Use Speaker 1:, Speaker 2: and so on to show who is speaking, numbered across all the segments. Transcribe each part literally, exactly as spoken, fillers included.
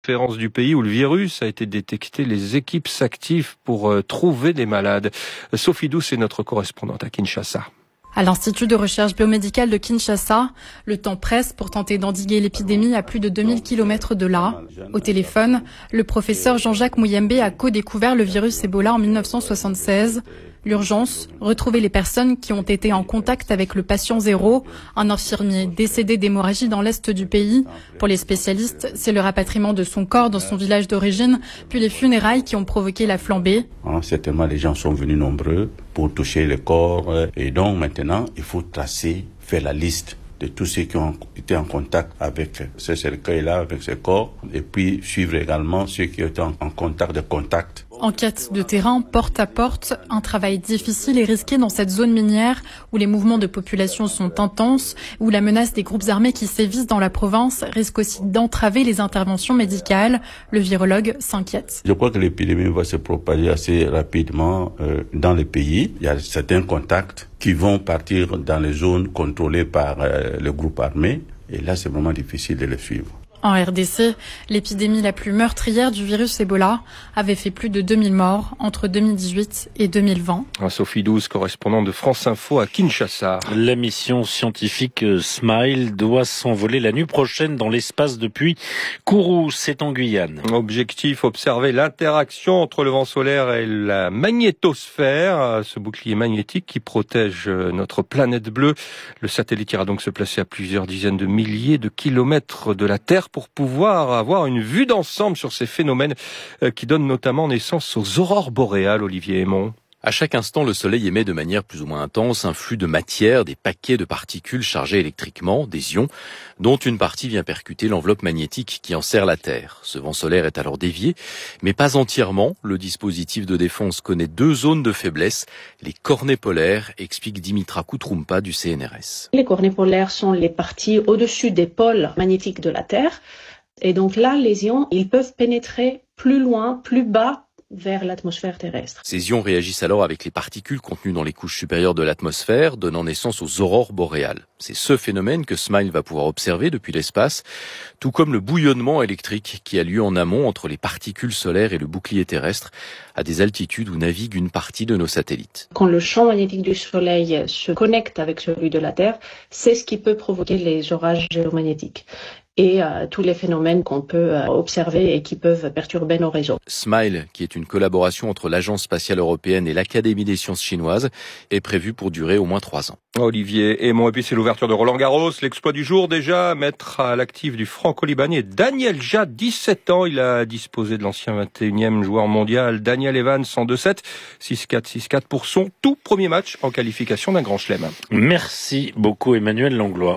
Speaker 1: Référence du pays où le virus a été détecté, les équipes s'activent pour euh, trouver des malades. Sophie Douce est notre correspondante à Kinshasa.
Speaker 2: À l'Institut de recherche biomédicale de Kinshasa, le temps presse pour tenter d'endiguer l'épidémie à plus de deux mille kilomètres de là. Au téléphone, le professeur Jean-Jacques Mouyembe a co-découvert le virus Ebola en mille neuf cent soixante-seize. L'urgence, retrouver les personnes qui ont été en contact avec le patient zéro, un infirmier décédé d'hémorragie dans l'est du pays. Pour les spécialistes, c'est le rapatriement de son corps dans son village d'origine, puis les funérailles qui ont provoqué la flambée.
Speaker 3: Certainement, les gens sont venus nombreux pour toucher le corps. Et donc maintenant, il faut tracer, faire la liste de tous ceux qui ont été en contact avec ce cercueil-là, avec ce corps, et puis suivre également ceux qui étaient en contact de contact.
Speaker 2: Enquête de terrain, porte à porte, un travail difficile et risqué dans cette zone minière où les mouvements de population sont intenses, où la menace des groupes armés qui sévissent dans la province risque aussi d'entraver les interventions médicales. Le virologue s'inquiète.
Speaker 3: Je crois que l'épidémie va se propager assez rapidement euh, dans le pays. Il y a certains contacts qui vont partir dans les zones contrôlées par euh, le groupe armé. Et là, c'est vraiment difficile de les suivre.
Speaker 2: En R D C, l'épidémie la plus meurtrière du virus Ebola avait fait plus de deux mille morts entre deux mille dix-huit et deux mille vingt.
Speaker 1: Sophie Douce, correspondante de France Info à Kinshasa.
Speaker 4: La mission scientifique SMILE doit s'envoler la nuit prochaine dans l'espace depuis Kourou, c'est en Guyane.
Speaker 1: Objectif, observer l'interaction entre le vent solaire et la magnétosphère, ce bouclier magnétique qui protège notre planète bleue. Le satellite ira donc se placer à plusieurs dizaines de milliers de kilomètres de la Terre pour pouvoir avoir une vue d'ensemble sur ces phénomènes qui donnent notamment naissance aux aurores boréales, Olivier Aymon.
Speaker 5: À chaque instant, le soleil émet de manière plus ou moins intense un flux de matière, des paquets de particules chargées électriquement, des ions, dont une partie vient percuter l'enveloppe magnétique qui enserre la Terre. Ce vent solaire est alors dévié, mais pas entièrement. Le dispositif de défense connaît deux zones de faiblesse, les cornets polaires, explique Dimitra Koutroumpa du C N R S.
Speaker 6: Les cornets polaires sont les parties au-dessus des pôles magnétiques de la Terre. Et donc là, les ions, ils peuvent pénétrer plus loin, plus bas, vers l'atmosphère terrestre.
Speaker 5: Ces ions réagissent alors avec les particules contenues dans les couches supérieures de l'atmosphère, donnant naissance aux aurores boréales. C'est ce phénomène que SMILE va pouvoir observer depuis l'espace, tout comme le bouillonnement électrique qui a lieu en amont entre les particules solaires et le bouclier terrestre, à des altitudes où navigue une partie de nos satellites.
Speaker 6: Quand le champ magnétique du Soleil se connecte avec celui de la Terre, c'est ce qui peut provoquer les orages géomagnétiques et euh, tous les phénomènes qu'on peut euh, observer et qui peuvent perturber nos réseaux.
Speaker 5: SMILE, qui est une collaboration entre l'Agence spatiale européenne et l'Académie des sciences chinoises, est prévue pour durer au moins trois ans.
Speaker 1: Olivier Aymon, et puis c'est l'ouverture de Roland Garros, l'exploit du jour déjà, mettre à l'actif du franco-libanais Daniel Jad, dix-sept ans, il a disposé de l'ancien vingt et unième joueur mondial Daniel Evans en deux sept, six quatre, six quatre pour son tout premier match en qualification d'un grand chelem.
Speaker 4: Merci beaucoup Emmanuel Langlois.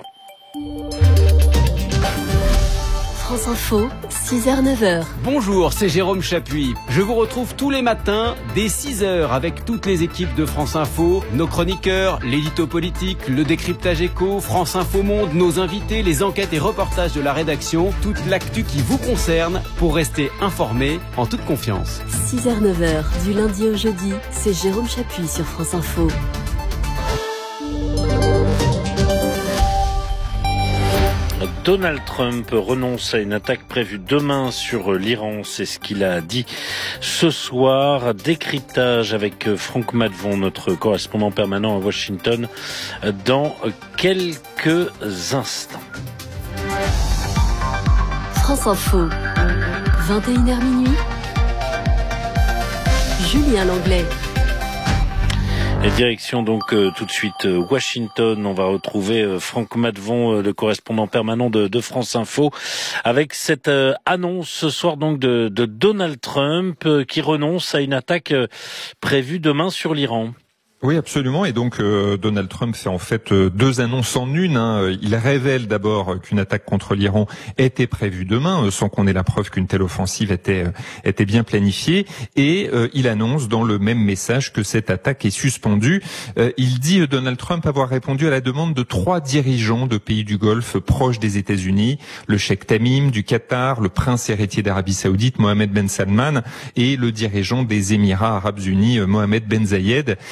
Speaker 7: France Info, six heures neuf heures.
Speaker 8: Bonjour, c'est Jérôme Chapuis. Je vous retrouve tous les matins dès six heures avec toutes les équipes de France Info, nos chroniqueurs, l'édito politique, le décryptage éco, France Info Monde, nos invités, les enquêtes et reportages de la rédaction, toute l'actu qui vous concerne pour rester informé en toute confiance.
Speaker 7: six heures neuf heures, du lundi au jeudi, c'est Jérôme Chapuis sur France Info.
Speaker 4: Donald Trump renonce à une attaque prévue demain sur l'Iran, c'est ce qu'il a dit ce soir. Décryptage avec Franck Madvon, notre correspondant permanent à Washington, dans quelques instants.
Speaker 7: France Info, vingt et une heures minuit, Julien Langlais.
Speaker 4: Et direction donc euh, tout de suite euh, Washington. On va retrouver euh, Franck Madvon, euh, le correspondant permanent de, de France Info, avec cette euh, annonce ce soir donc de, de Donald Trump euh, qui renonce à une attaque euh, prévue demain sur l'Iran.
Speaker 9: Oui, absolument. Et donc euh, Donald Trump fait en fait euh, deux annonces en une. Hein. Il révèle d'abord qu'une attaque contre l'Iran était prévue demain, euh, sans qu'on ait la preuve qu'une telle offensive était euh, était bien planifiée. Et euh, il annonce dans le même message que cette attaque est suspendue. Euh, il dit euh, Donald Trump avoir répondu à la demande de trois dirigeants de pays du Golfe proches des États-Unis, le cheikh Tamim du Qatar, le prince héritier d'Arabie Saoudite Mohammed Ben Salman et le dirigeant des Émirats Arabes Unis Mohammed Ben Zayed. Des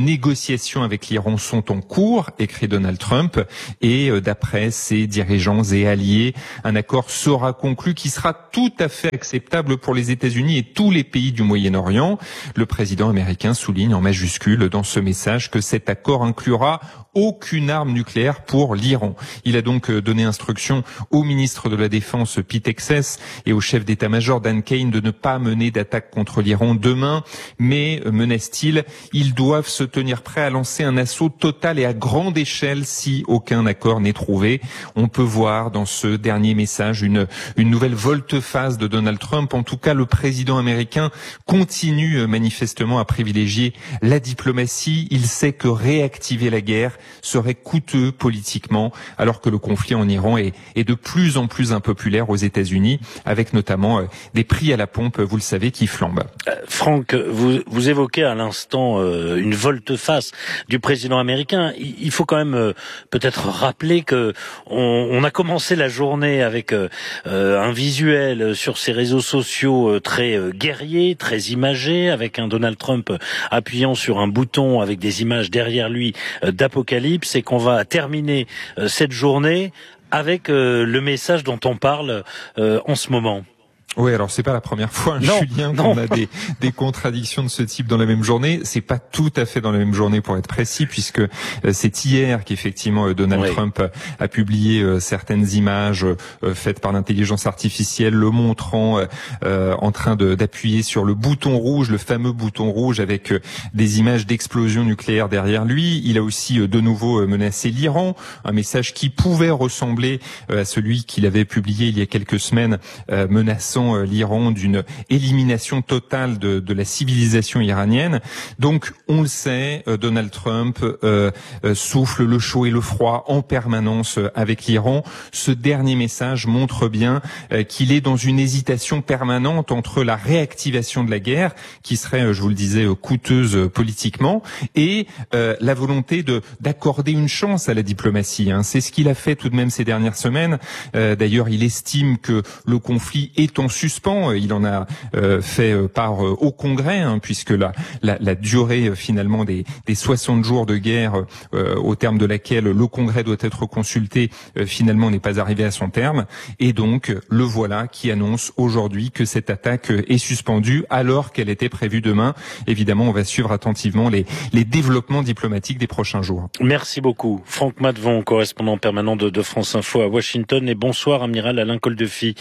Speaker 9: négociations avec l'Iran sont en cours, écrit Donald Trump, et euh, d'après ses dirigeants et alliés, un accord sera conclu qui sera tout à fait acceptable pour les États-Unis et tous les pays du Moyen-Orient. Le président américain souligne en majuscule dans ce message que cet accord inclura aucune arme nucléaire pour l'Iran. Il a donc donné instruction au ministre de la Défense Pete Hegseth et au chef d'état-major Dan Kane de ne pas mener d'attaque contre l'Iran demain, mais, menace-t-il, ils doivent se tenir prêts à lancer un assaut total et à grande échelle si aucun accord n'est trouvé. On peut voir dans ce dernier message une, une nouvelle volte-face de Donald Trump. En tout cas, le président américain continue manifestement à privilégier la diplomatie. Il sait que réactiver la guerre serait coûteux politiquement, alors que le conflit en Iran est, est de plus en plus impopulaire aux États-Unis, avec notamment euh, des prix à la pompe, vous le savez, qui flambent.
Speaker 4: Euh, Franck, vous, vous évoquez à l'instant euh, une volte-face du président américain. Il, il faut quand même euh, peut-être rappeler que on, on a commencé la journée avec euh, un visuel sur ses réseaux sociaux euh, très euh, guerrier, très imagé, avec un Donald Trump appuyant sur un bouton avec des images derrière lui euh, d'apocalypse, et qu'on va terminer euh, cette journée avec euh, le message dont on parle euh, en ce moment.
Speaker 9: Oui, alors c'est pas la première fois,
Speaker 4: non,
Speaker 9: Julien, qu'on a des, des contradictions de ce type dans la même journée. C'est pas tout à fait dans la même journée pour être précis, puisque euh, c'est hier qu'effectivement euh, Donald oui. Trump a, a publié euh, certaines images euh, faites par l'intelligence artificielle, le montrant euh, en train de, d'appuyer sur le bouton rouge, le fameux bouton rouge, avec euh, des images d'explosion nucléaire derrière lui. Il a aussi euh, de nouveau euh, menacé l'Iran, un message qui pouvait ressembler euh, à celui qu'il avait publié il y a quelques semaines, euh, menaçant l'Iran d'une élimination totale de, de la civilisation iranienne. Donc, on le sait, Donald Trump euh, euh, souffle le chaud et le froid en permanence avec l'Iran. Ce dernier message montre bien euh, qu'il est dans une hésitation permanente entre la réactivation de la guerre, qui serait, je vous le disais, coûteuse politiquement, et euh, la volonté de d'accorder une chance à la diplomatie. Hein. C'est ce qu'il a fait tout de même ces dernières semaines. Euh, d'ailleurs, il estime que le conflit est en suspens. Il en a euh, fait part euh, au Congrès, hein, puisque la, la, la durée euh, finalement des, des soixante jours de guerre, euh, au terme de laquelle le Congrès doit être consulté, euh, finalement n'est pas arrivé à son terme. Et donc, le voilà qui annonce aujourd'hui que cette attaque est suspendue alors qu'elle était prévue demain. Évidemment, on va suivre attentivement les, les développements diplomatiques des prochains jours.
Speaker 4: Merci beaucoup. Franck Matvon, correspondant permanent de, de France Info à Washington, et bonsoir, amiral Alain Coldefy.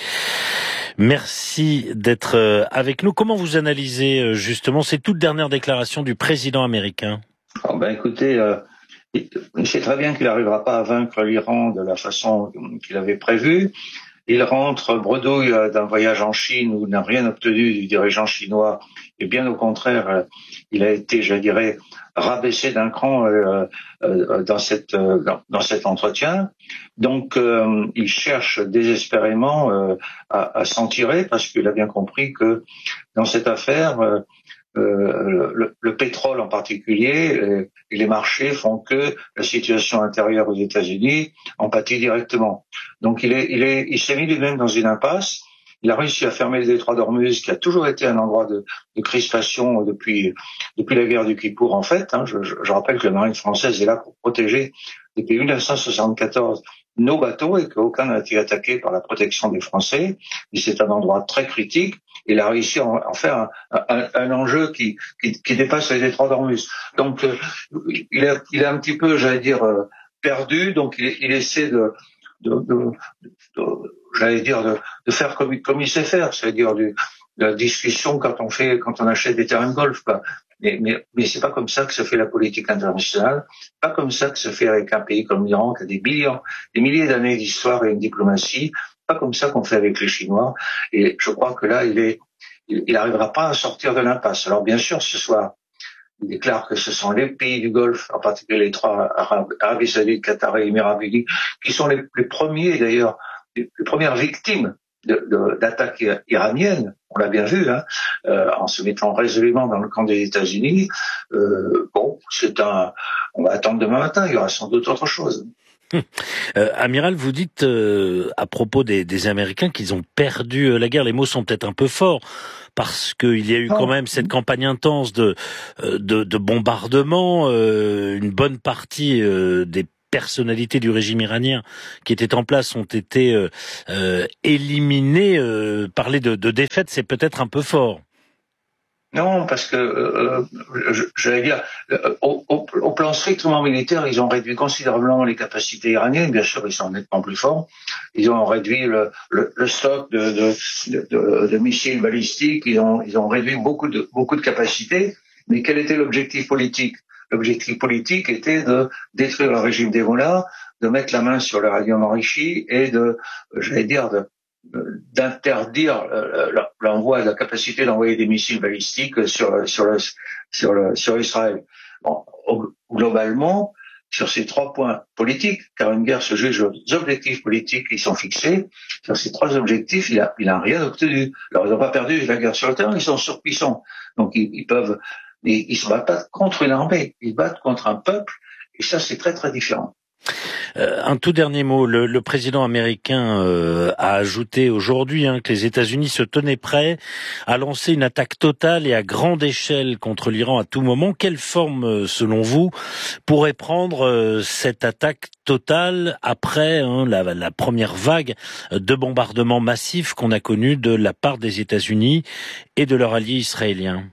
Speaker 4: Merci d'être avec nous. Comment vous analysez justement ces toutes dernières déclarations du président américain ?
Speaker 10: Oh ben écoutez, euh, il sait très bien qu'il n'arrivera pas à vaincre l'Iran de la façon qu'il avait prévu. Il rentre bredouille d'un voyage en Chine où il n'a rien obtenu du dirigeant chinois, et bien au contraire, il a été, je dirais, rabaissé d'un cran euh, euh, dans cette euh, dans, dans cet entretien. Donc, euh, il cherche désespérément euh, à, à s'en tirer, parce qu'il a bien compris que dans cette affaire, euh, euh, le, le pétrole en particulier euh, et les marchés font que la situation intérieure aux États-Unis en pâtit directement. Donc, il est il est il s'est mis lui-même dans une impasse. Il a réussi à fermer le détroit d'Ormuz, qui a toujours été un endroit de, de crispation depuis depuis la guerre du Kippour, en fait. Hein. Je, je, je rappelle que la marine française est là pour protéger depuis dix-neuf cent soixante-quatorze nos bateaux, et qu'aucun n'a été attaqué par la protection des Français. Et c'est un endroit très critique. Il a réussi à en faire un, un, un enjeu qui, qui, qui dépasse les détroits d'Ormuz. Donc, euh, il, est, il est un petit peu, j'allais dire, euh, perdu. Donc, il, il essaie de... de, de, de j'allais dire de, de faire comme, comme il sait faire, c'est-à-dire du, de la discussion quand on fait, quand on achète des terrains de golf, quoi. Mais, mais, mais c'est pas comme ça que se fait la politique internationale, pas comme ça que se fait avec un pays comme l'Iran qui a des millions, des milliers d'années d'histoire et une diplomatie, pas comme ça qu'on fait avec les Chinois. Et je crois que là, il est, il, il arrivera pas à sortir de l'impasse. Alors bien sûr, ce soir, il déclare que ce sont les pays du Golfe, en particulier les trois Arabes, Arabie Saoudite, Qatar et Émirats Unis, qui sont les, les premiers d'ailleurs, les, les premières victimes de, de, d'attaques iraniennes. On l'a bien vu, hein, euh, en se mettant résolument dans le camp des États-Unis. Euh, bon, c'est un, on va attendre demain matin. Il y aura sans doute autre chose.
Speaker 4: Euh, Amiral, vous dites euh, à propos des, des Américains qu'ils ont perdu euh, la guerre. Les mots sont peut-être un peu forts parce qu'il y a eu quand même cette campagne intense de euh, de, de bombardements. Euh, une bonne partie euh, des personnalités du régime iranien qui étaient en place ont été euh, euh, éliminées. Euh, parler de, de défaite, c'est peut-être un peu fort.
Speaker 10: Non, parce que, euh, je, j'allais dire, au, au, au plan strictement militaire, ils ont réduit considérablement les capacités iraniennes. Bien sûr, ils sont nettement plus forts. Ils ont réduit le, le, le stock de, de, de, de missiles balistiques. Ils ont, ils ont réduit beaucoup de, beaucoup de capacités. Mais quel était l'objectif politique? L'objectif politique était de détruire le régime des mollahs, de mettre la main sur l'uranium enrichi et de, j'allais dire, de d'interdire l'envoi, la capacité d'envoyer des missiles balistiques sur sur le, sur le, sur Israël. Bon, globalement, sur ces trois points politiques, car une guerre se juge aux objectifs politiques qui sont fixés, sur ces trois objectifs, il a, il a rien obtenu. Alors, ils n'ont pas perdu la guerre sur le terrain, ils sont surpuissants. Donc, ils, ils peuvent, ils, ils se battent pas contre une armée, ils se battent contre un peuple, et ça, c'est très, très différent.
Speaker 4: Euh, un tout dernier mot. Le, le président américain euh, a ajouté aujourd'hui hein, que les États-Unis se tenaient prêts à lancer une attaque totale et à grande échelle contre l'Iran à tout moment. Quelle forme, selon vous, pourrait prendre euh, cette attaque totale après hein, la, la première vague de bombardements massifs qu'on a connue de la part des États-Unis et de leur allié israélien?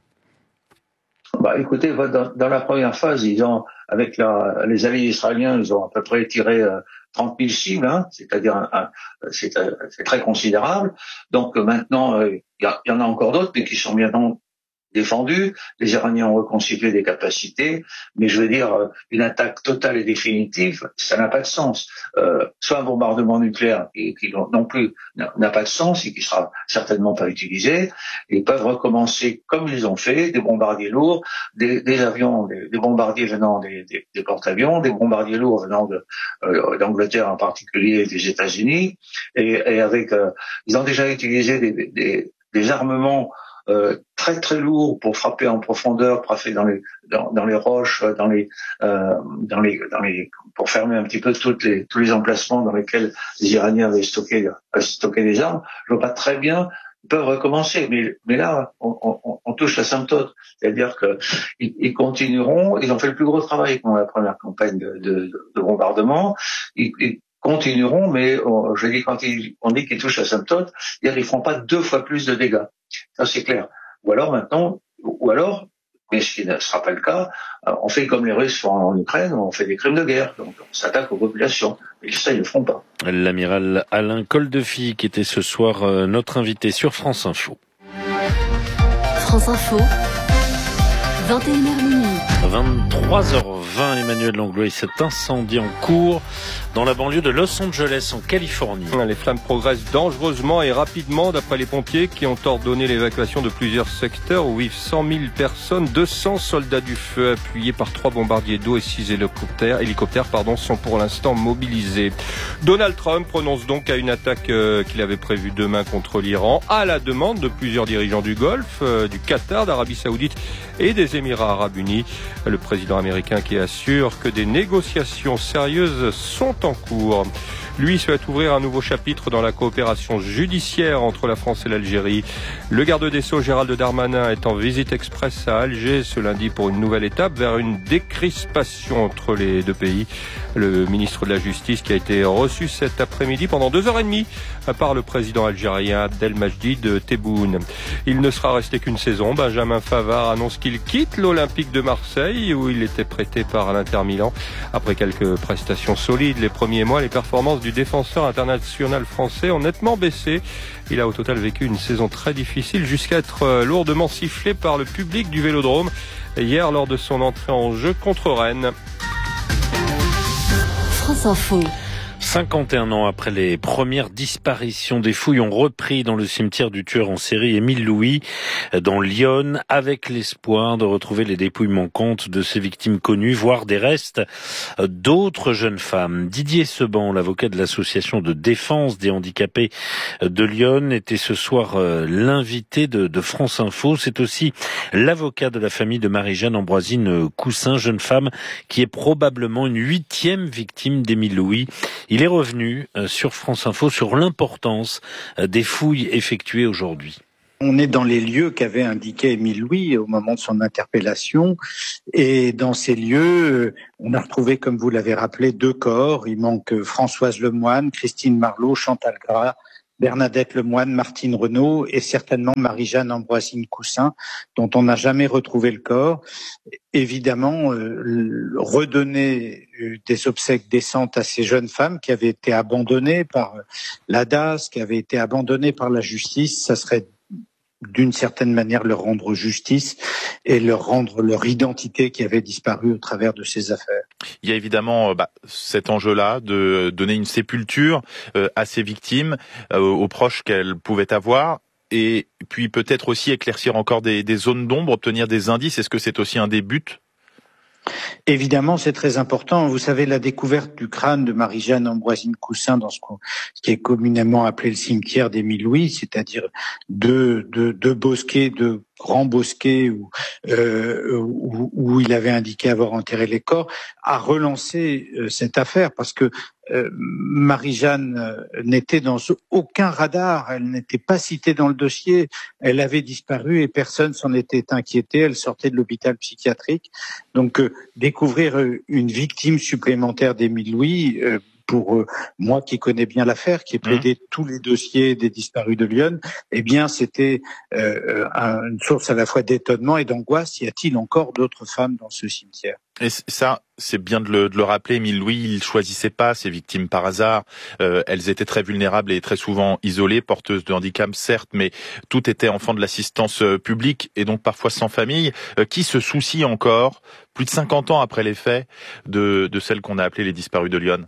Speaker 10: Bah, écoutez, dans, dans la première phase, ils ont, avec la, les alliés israéliens, ils ont à peu près tiré euh, trente mille cibles, hein, c'est-à-dire un, un, c'est, c'est très considérable. Donc euh, maintenant, il euh, y, y en a encore d'autres, mais qui sont bien non défendus. Les Iraniens ont reconstitué des capacités, mais je veux dire, une attaque totale et définitive, ça n'a pas de sens. Euh, soit un bombardement nucléaire qui, qui non plus n'a pas de sens et qui sera certainement pas utilisé. Ils peuvent recommencer comme ils ont fait, des bombardiers lourds, des, des avions, des, des bombardiers venant des, des, des porte-avions, des bombardiers lourds venant de, euh, d'Angleterre en particulier et des États-Unis. Et, et avec, euh, ils ont déjà utilisé des, des, des armements Euh, très très lourd pour frapper en profondeur, pour frapper dans les dans, dans les roches, dans les euh, dans les dans les pour fermer un petit peu toutes les tous les emplacements dans lesquels les Iraniens avaient stocké stocké des armes. Je vois pas très bien. Ils peuvent recommencer, mais mais là on, on, on touche l'asymptote, c'est-à-dire que ils, ils continueront. Ils ont fait le plus gros travail pendant la première campagne de, de, de bombardement. Ils, ils continueront, mais on, je dis quand ils, on dit qu'ils touchent l'asymptote, ils ne feront pas deux fois plus de dégâts. Ça, c'est clair. Ou alors maintenant, ou alors, mais ce qui ne sera pas le cas, on fait comme les Russes font en Ukraine, on fait des crimes de guerre, donc on s'attaque aux populations. Et ça, ils ne le feront pas.
Speaker 4: L'amiral Alain Coldefille, qui était ce soir notre invité sur France Info.
Speaker 7: France Info, vingt et une heures minuit.
Speaker 4: vingt-trois heures vingt, Emmanuel Langlois, et cet incendie en cours dans la banlieue de Los Angeles, en Californie.
Speaker 1: Les flammes progressent dangereusement et rapidement, d'après les pompiers qui ont ordonné l'évacuation de plusieurs secteurs où vivent cent mille personnes. deux cents soldats du feu appuyés par trois bombardiers d'eau et six hélicoptères, hélicoptères pardon, sont pour l'instant mobilisés. Donald Trump prononce donc à une attaque euh, qu'il avait prévue demain contre l'Iran, à la demande de plusieurs dirigeants du Golfe, euh, du Qatar, d'Arabie Saoudite et des Émirats Arabes Unis. Le président américain qui assure que des négociations sérieuses sont en cours. Lui souhaite ouvrir un nouveau chapitre dans la coopération judiciaire entre la France et l'Algérie. Le garde des Sceaux Gérald Darmanin est en visite express à Alger ce lundi pour une nouvelle étape vers une décrispation entre les deux pays. Le ministre de la Justice qui a été reçu cet après-midi pendant deux heures et demie par le président algérien Abdelmadjid Tebboune. Il ne sera resté qu'une saison. Benjamin Pavard annonce qu'il quitte l'Olympique de Marseille où il était prêté par l'Inter Milan. Après quelques prestations solides les premiers mois, les performances du défenseur international français ont nettement baissé. Il a au total vécu une saison très difficile jusqu'à être lourdement sifflé par le public du Vélodrome hier lors de son entrée en jeu contre Rennes.
Speaker 7: France Info.
Speaker 4: cinquante et un ans après les premières disparitions, des fouilles ont repris dans le cimetière du tueur en série Émile Louis, dans l'Yonne, avec l'espoir de retrouver les dépouilles manquantes de ses victimes connues, voire des restes d'autres jeunes femmes. Didier Seban, l'avocat de l'association de défense des handicapés de Lyon, était ce soir l'invité de, de France Info. C'est aussi l'avocat de la famille de Marie-Jeanne Ambroisine Coussin, jeune femme qui est probablement une huitième victime d'Émile Louis. Il est revenu sur France Info sur l'importance des fouilles effectuées aujourd'hui.
Speaker 11: On est dans les lieux qu'avait indiqué Émile Louis au moment de son interpellation. Et dans ces lieux, on a retrouvé, comme vous l'avez rappelé, deux corps. Il manque Françoise Lemoine, Christine Marlot, Chantal Gras, Bernadette Lemoine, Martine Renaud et certainement Marie-Jeanne Ambroisine Coussin, dont on n'a jamais retrouvé le corps. Évidemment, euh, redonner des obsèques décentes à ces jeunes femmes qui avaient été abandonnées par l'A D A S, qui avaient été abandonnées par la justice, ça serait d'une certaine manière leur rendre justice et leur rendre leur identité qui avait disparu au travers de ces affaires.
Speaker 12: Il y a évidemment bah, cet enjeu-là de donner une sépulture euh, à ces victimes, euh, aux proches qu'elles pouvaient avoir, et puis peut-être aussi éclaircir encore des, des zones d'ombre, obtenir des indices. Est-ce que c'est aussi un des buts ?
Speaker 11: Évidemment, c'est très important. Vous savez, la découverte du crâne de Marie-Jeanne Ambroisine Coussin dans ce, ce qui est communément appelé le cimetière d'Émile Louis, c'est-à-dire deux, deux, deux bosquets, deux grands bosquets où, euh, où, où il avait indiqué avoir enterré les corps, a relancé euh, cette affaire parce que euh, Marie-Jeanne euh, n'était dans aucun radar, elle n'était pas citée dans le dossier, elle avait disparu et personne s'en était inquiété, elle sortait de l'hôpital psychiatrique. Donc euh, découvrir euh, une victime supplémentaire d'Émile Louis, euh, pour euh, moi qui connais bien l'affaire, qui ai plaidé mmh. tous les dossiers des disparus de Lyon, eh bien c'était euh, une source à la fois d'étonnement et d'angoisse. Y a-t-il encore d'autres femmes dans ce cimetière ?
Speaker 12: Et ça, c'est bien de le, de le rappeler, Émile Louis, il choisissait pas ses victimes par hasard. Euh, elles étaient très vulnérables et très souvent isolées, porteuses de handicap, certes, mais toutes étaient enfants de l'assistance publique et donc parfois sans famille. Euh, qui se soucie encore, plus de cinquante ans après les faits, de, de celles qu'on a appelées les disparus de Lyon ?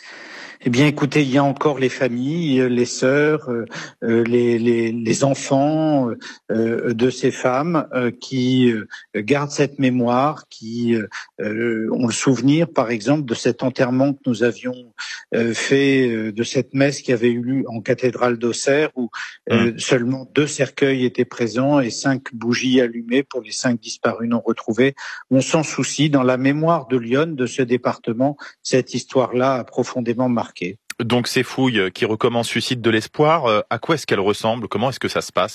Speaker 11: Eh bien, écoutez, il y a encore les familles, les sœurs, euh, les, les, les enfants euh, de ces femmes euh, qui euh, gardent cette mémoire, qui euh, ont le souvenir, par exemple, de cet enterrement que nous avions euh, fait, euh, de cette messe qui avait eu lieu en cathédrale d'Auxerre, où euh, mmh. seulement deux cercueils étaient présents et cinq bougies allumées pour les cinq disparus non retrouvés. On s'en soucie. Dans la mémoire de Lyon, de ce département, cette histoire-là a profondément marqué.
Speaker 12: Donc ces fouilles qui recommencent suscitent de l'espoir. À quoi est-ce qu'elles ressemblent ? Comment est-ce que ça se passe ?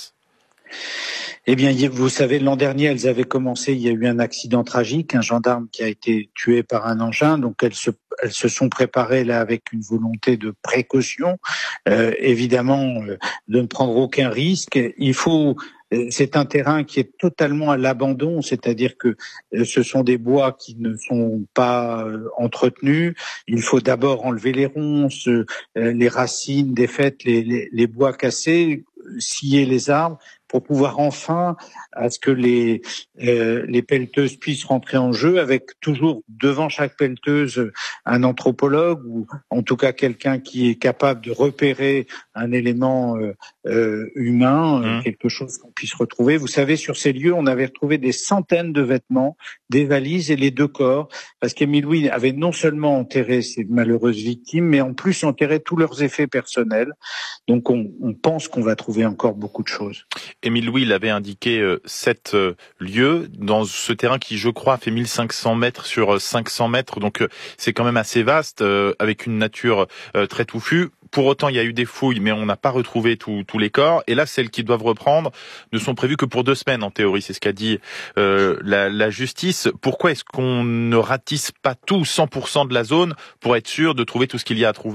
Speaker 11: Eh bien, vous savez, l'an dernier, elles avaient commencé, il y a eu un accident tragique, un gendarme qui a été tué par un engin, donc elles se, elles se sont préparées là avec une volonté de précaution, euh, évidemment, euh, de ne prendre aucun risque. Il faut... C'est un terrain qui est totalement à l'abandon, c'est-à-dire que ce sont des bois qui ne sont pas entretenus. Il faut d'abord enlever les ronces, les racines défaites, les, les, les bois cassés, scier les arbres pour pouvoir enfin à ce que les euh, les pelleteuses puissent rentrer en jeu, avec toujours devant chaque pelleteuse un anthropologue ou en tout cas quelqu'un qui est capable de repérer un élément euh, euh, humain, mmh. quelque chose qu'on puisse retrouver. Vous savez, sur ces lieux, on avait retrouvé des centaines de vêtements, des valises et les deux corps, parce qu'Émile Louis avait non seulement enterré ces malheureuses victimes, mais en plus enterré tous leurs effets personnels. Donc on, on pense qu'on va trouver encore beaucoup de choses.
Speaker 12: Émile Louis, il avait indiqué euh, sept euh, lieux dans ce terrain qui, je crois, fait mille cinq cents mètres sur cinq cents mètres. Donc euh, c'est quand même assez vaste, euh, avec une nature euh, très touffue. Pour autant, il y a eu des fouilles, mais on n'a pas retrouvé tous les corps. Et là, celles qui doivent reprendre ne sont prévues que pour deux semaines, en théorie. C'est ce qu'a dit euh, la, la justice. Pourquoi est-ce qu'on ne ratisse pas tout, cent pour cent de la zone, pour être sûr de trouver tout ce qu'il y a à trouver ?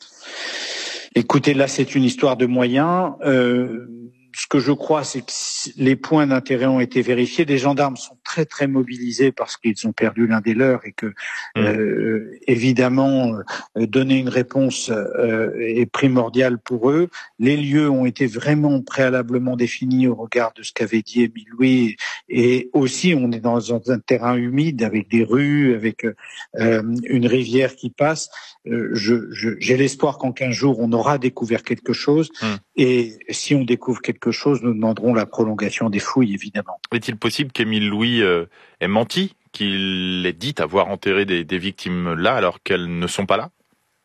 Speaker 11: Écoutez, là, c'est une histoire de moyens. Euh, ce que je crois, c'est que les points d'intérêt ont été vérifiés. Les gendarmes sont très très très mobilisés parce qu'ils ont perdu l'un des leurs et que mmh. euh, évidemment euh, donner une réponse euh, est primordial pour eux. Les lieux ont été vraiment préalablement définis au regard de ce qu'avait dit Émile Louis, et aussi on est dans un terrain humide avec des rues, avec euh, une rivière qui passe. Euh, je, je, j'ai l'espoir qu'en quinze jours on aura découvert quelque chose, mmh. et si on découvre quelque chose, nous demanderons la prolongation des fouilles, évidemment.
Speaker 12: Est-il possible qu'Émile Louis euh, ait menti, qu'il ait dit avoir enterré des, des victimes là alors qu'elles ne sont pas là ?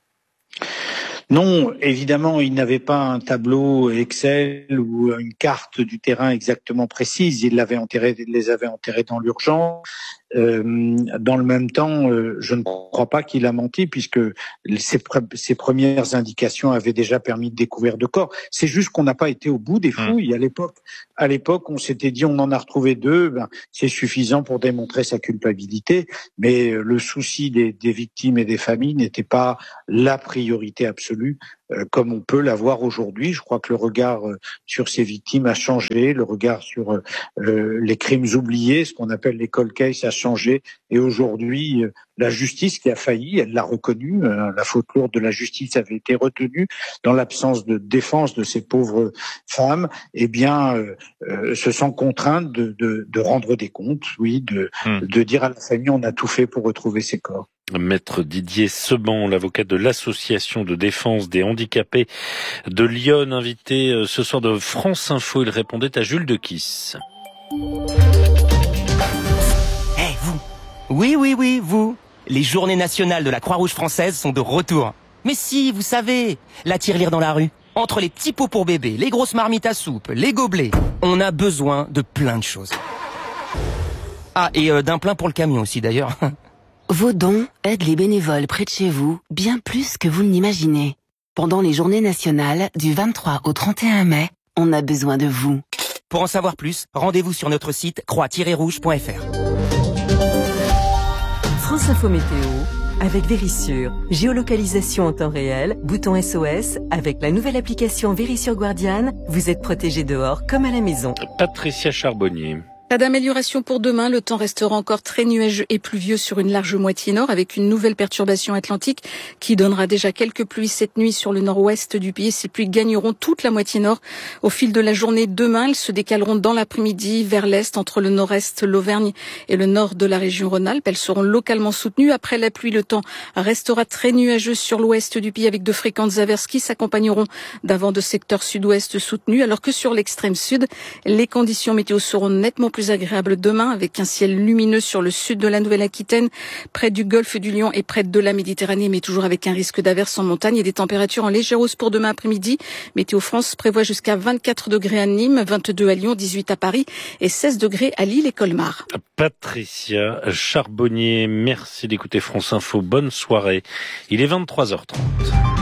Speaker 11: Non, évidemment, il n'avait pas un tableau Excel ou une carte du terrain exactement précise. Il l'avait enterré, les avait enterrés dans l'urgence. Euh, dans le même temps, euh, je ne crois pas qu'il a menti puisque ses, pre- ses premières indications avaient déjà permis de découvrir de corps. C'est juste qu'on n'a pas été au bout des fouilles. À l'époque, à l'époque, on s'était dit on en a retrouvé deux, ben, c'est suffisant pour démontrer sa culpabilité. Mais le souci des, des victimes et des familles n'était pas la priorité absolue, euh, comme on peut l'avoir aujourd'hui. Je crois que le regard euh, sur ces victimes a changé, le regard sur euh, les crimes oubliés, ce qu'on appelle les cold cases, a changé. Et aujourd'hui, euh, la justice qui a failli, elle l'a reconnu, euh, la faute lourde de la justice avait été retenue dans l'absence de défense de ces pauvres femmes. Eh bien, euh, euh, se sent contrainte de, de, de rendre des comptes, oui, de, mmh. de dire à la famille on a tout fait pour retrouver ces corps.
Speaker 4: Maître Didier Seban, l'avocat de l'association de défense des handicapés de Lyon, invité ce soir de France Info, il répondait à Jules Dequisse.
Speaker 13: Eh hey, vous, oui oui oui vous, les journées nationales de la Croix-Rouge française sont de retour. Mais si, vous savez, la tirelire dans la rue, entre les petits pots pour bébés, les grosses marmites à soupe, les gobelets, on a besoin de plein de choses. Ah, et euh, d'un plein pour le camion aussi d'ailleurs.
Speaker 14: Vos dons aident les bénévoles près de chez vous bien plus que vous ne l'imaginez. Pendant les journées nationales du vingt-trois au trente et un mai, on a besoin de vous.
Speaker 13: Pour en savoir plus, rendez-vous sur notre site croix tiret rouge point f r.
Speaker 15: France Info Météo avec Vérissure. Géolocalisation en temps réel, bouton S O S. Avec la nouvelle application Vérissure Guardian, vous êtes protégé dehors comme à la maison.
Speaker 4: Patricia Charbonnier.
Speaker 16: Pas d'amélioration pour demain. Le temps restera encore très nuageux et pluvieux sur une large moitié nord avec une nouvelle perturbation atlantique qui donnera déjà quelques pluies cette nuit sur le nord-ouest du pays. Ces pluies gagneront toute la moitié nord au fil de la journée. Demain, elles se décaleront dans l'après-midi vers l'est entre le nord-est, l'Auvergne et le nord de la région Rhône-Alpes. Elles seront localement soutenues. Après la pluie, le temps restera très nuageux sur l'ouest du pays avec de fréquentes averses qui s'accompagneront d'un vent de secteur sud-ouest soutenu alors que sur l'extrême sud, les conditions météo seront nettement plus plus agréable demain avec un ciel lumineux sur le sud de la Nouvelle-Aquitaine, près du golfe du Lion et près de la Méditerranée, mais toujours avec un risque d'averse en montagne et des températures en légère hausse pour demain après-midi. Météo France prévoit jusqu'à vingt-quatre degrés à Nîmes, vingt-deux à Lyon, dix-huit à Paris et seize degrés à Lille et Colmar.
Speaker 4: Patricia Charbonnier, merci d'écouter France Info. Bonne soirée. Il est vingt-trois heures trente.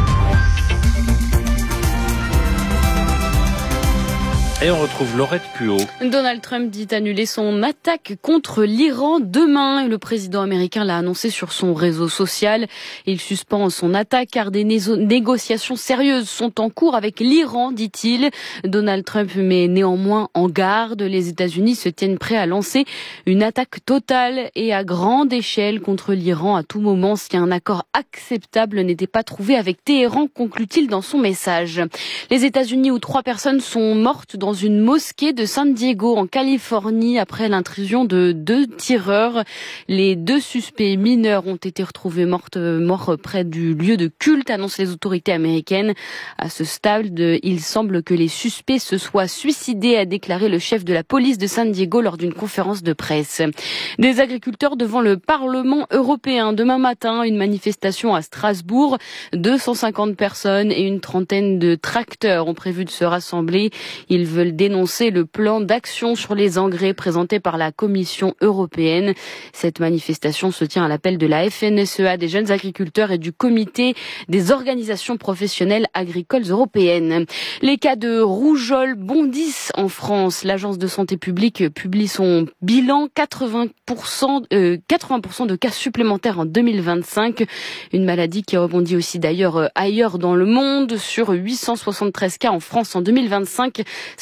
Speaker 4: Et on retrouve Laurette Puot.
Speaker 17: Donald Trump dit annuler son attaque contre l'Iran demain. Et le président américain l'a annoncé sur son réseau social. Il suspend son attaque car des né- négociations sérieuses sont en cours avec l'Iran, dit-il. Donald Trump met néanmoins en garde. Les États-Unis se tiennent prêts à lancer une attaque totale et à grande échelle contre l'Iran à tout moment si un accord acceptable n'était pas trouvé avec Téhéran, conclut-il dans son message. Les États-Unis où trois personnes sont mortes dans dans une mosquée de San Diego en Californie après l'intrusion de deux tireurs. Les deux suspects mineurs ont été retrouvés morts, morts près du lieu de culte, annoncent les autorités américaines. À ce stade, il semble que les suspects se soient suicidés, a déclaré le chef de la police de San Diego lors d'une conférence de presse. Des agriculteurs devant le Parlement européen. Demain matin, une manifestation à Strasbourg. deux cent cinquante personnes et une trentaine de tracteurs ont prévu de se rassembler. Ils veulent dénoncer le plan d'action sur les engrais présenté par la Commission européenne. Cette manifestation se tient à l'appel de la F N S E A, des jeunes agriculteurs et du comité des organisations professionnelles agricoles européennes. Les cas de rougeole bondissent en France. L'Agence de santé publique publie son bilan. quatre-vingts pour cent, euh, quatre-vingts pour cent de cas supplémentaires en deux mille vingt-cinq. Une maladie qui rebondit aussi d'ailleurs ailleurs dans le monde. Sur huit cent soixante-treize cas en France en deux mille vingt-cinq,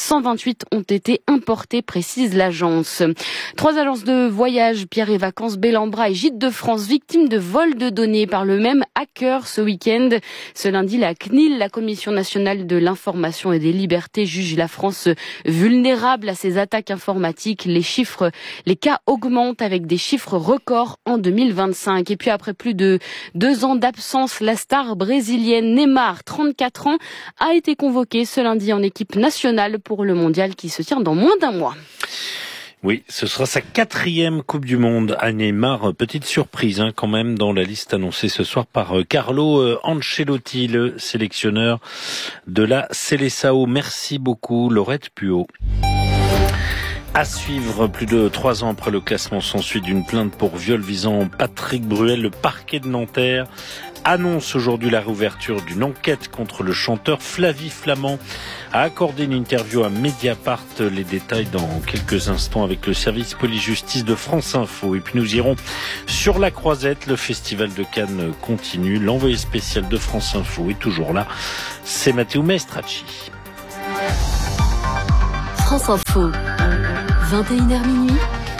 Speaker 17: cent vingt-huit ont été importés, précise l'agence. Trois agences de voyage, Pierre et Vacances, Bellambra et Gîtes de France, victimes de vol de données par le même hacker ce week-end. Ce lundi, la C N I L, la Commission nationale de l'information et des libertés, juge la France vulnérable à ces attaques informatiques. Les chiffres, les cas augmentent avec des chiffres records en deux mille vingt-cinq. Et puis après plus de deux ans d'absence, la star brésilienne Neymar, trente-quatre ans, a été convoquée ce lundi en équipe nationale pour le mondial qui se tient dans moins d'un mois.
Speaker 4: Oui, ce sera sa quatrième Coupe du Monde à Neymar. Petite surprise hein, quand même dans la liste annoncée ce soir par Carlo Ancelotti, le sélectionneur de la Seleção. Merci beaucoup Laurette Puot. À suivre, plus de trois ans après le classement sans suite d'une plainte pour viol visant Patrick Bruel, le parquet de Nanterre annonce aujourd'hui la réouverture d'une enquête contre le chanteur. Flavie Flament a accordé une interview à Mediapart. Les détails dans quelques instants avec le service police-justice de France Info. Et puis nous irons sur la Croisette. Le festival de Cannes continue. L'envoyé spécial de France Info est toujours là. C'est Matteo Maestracci.
Speaker 7: France Info, vingt et une heures minuit.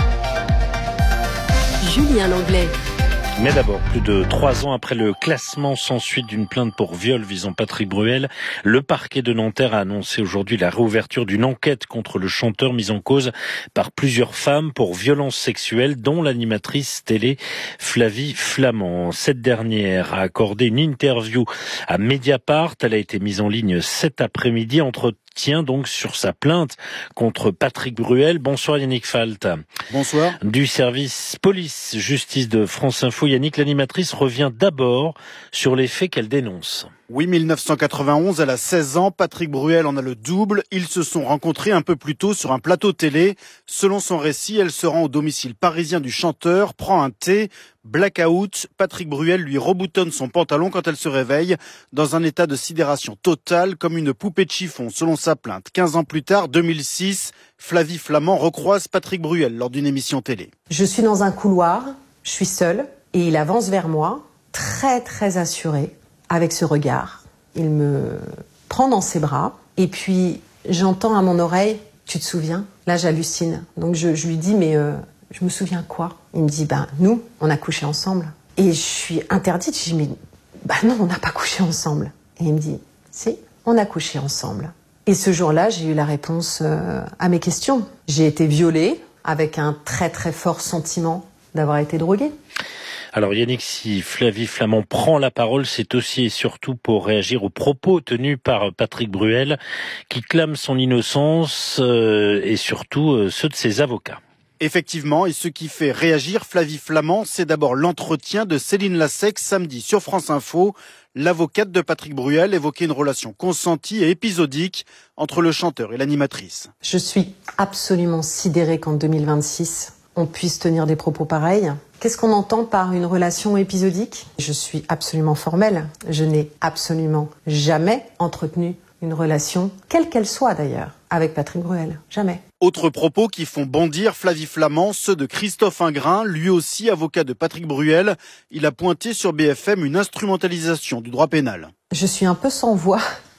Speaker 7: Julien Langlais.
Speaker 4: Mais d'abord, plus de trois ans après le classement sans suite d'une plainte pour viol visant Patrick Bruel, le parquet de Nanterre a annoncé aujourd'hui la réouverture d'une enquête contre le chanteur mis en cause par plusieurs femmes pour violences sexuelles, dont l'animatrice télé Flavie Flament. Cette dernière a accordé une interview à Mediapart. Elle a été mise en ligne cet après-midi entre tient donc sur sa plainte contre Patrick Bruel. Bonsoir Yannick Falt.
Speaker 18: Bonsoir.
Speaker 4: Du service police-justice de France Info, Yannick, l'animatrice revient d'abord sur les faits qu'elle dénonce.
Speaker 18: Oui, mille neuf cent quatre-vingt-onze, elle a seize ans, Patrick Bruel en a le double. Ils se sont rencontrés un peu plus tôt sur un plateau télé. Selon son récit, elle se rend au domicile parisien du chanteur, prend un thé, blackout. Patrick Bruel lui reboutonne son pantalon quand elle se réveille, dans un état de sidération totale, comme une poupée de chiffon, selon sa plainte. quinze ans plus tard, deux mille six, Flavie Flament recroise Patrick Bruel lors d'une émission télé.
Speaker 19: Je suis dans un couloir, je suis seule, et il avance vers moi, très très assuré. Avec ce regard, il me prend dans ses bras et puis j'entends à mon oreille « Tu te souviens ?» Là, j'hallucine. Donc je, je lui dis « Mais euh, je me souviens quoi ?» Il me dit « Ben nous, on a couché ensemble. » Et je suis interdite. Je dis « Mais bah non, on n'a pas couché ensemble. » Et il me dit « Si, on a couché ensemble. » Et ce jour-là, j'ai eu la réponse euh, à mes questions. J'ai été violée avec un très très fort sentiment d'avoir été droguée.
Speaker 4: Alors Yannick, si Flavie Flament prend la parole, c'est aussi et surtout pour réagir aux propos tenus par Patrick Bruel, qui clame son innocence euh, et surtout euh, ceux de ses avocats.
Speaker 18: Effectivement, et ce qui fait réagir Flavie Flament, c'est d'abord l'entretien de Céline Lassex samedi sur France Info. L'avocate de Patrick Bruel évoquait une relation consentie et épisodique entre le chanteur et l'animatrice.
Speaker 19: Je suis absolument sidérée qu'en deux mille vingt-six, on puisse tenir des propos pareils. Qu'est-ce qu'on entend par une relation épisodique ? Je suis absolument formelle. Je n'ai absolument jamais entretenu une relation, quelle qu'elle soit d'ailleurs, avec Patrick Bruel. Jamais.
Speaker 18: Autres propos qui font bondir Flavie Flament, ceux de Christophe Ingrin, lui aussi avocat de Patrick Bruel. Il a pointé sur B F M une instrumentalisation du droit pénal.
Speaker 19: Je suis un peu sans voix.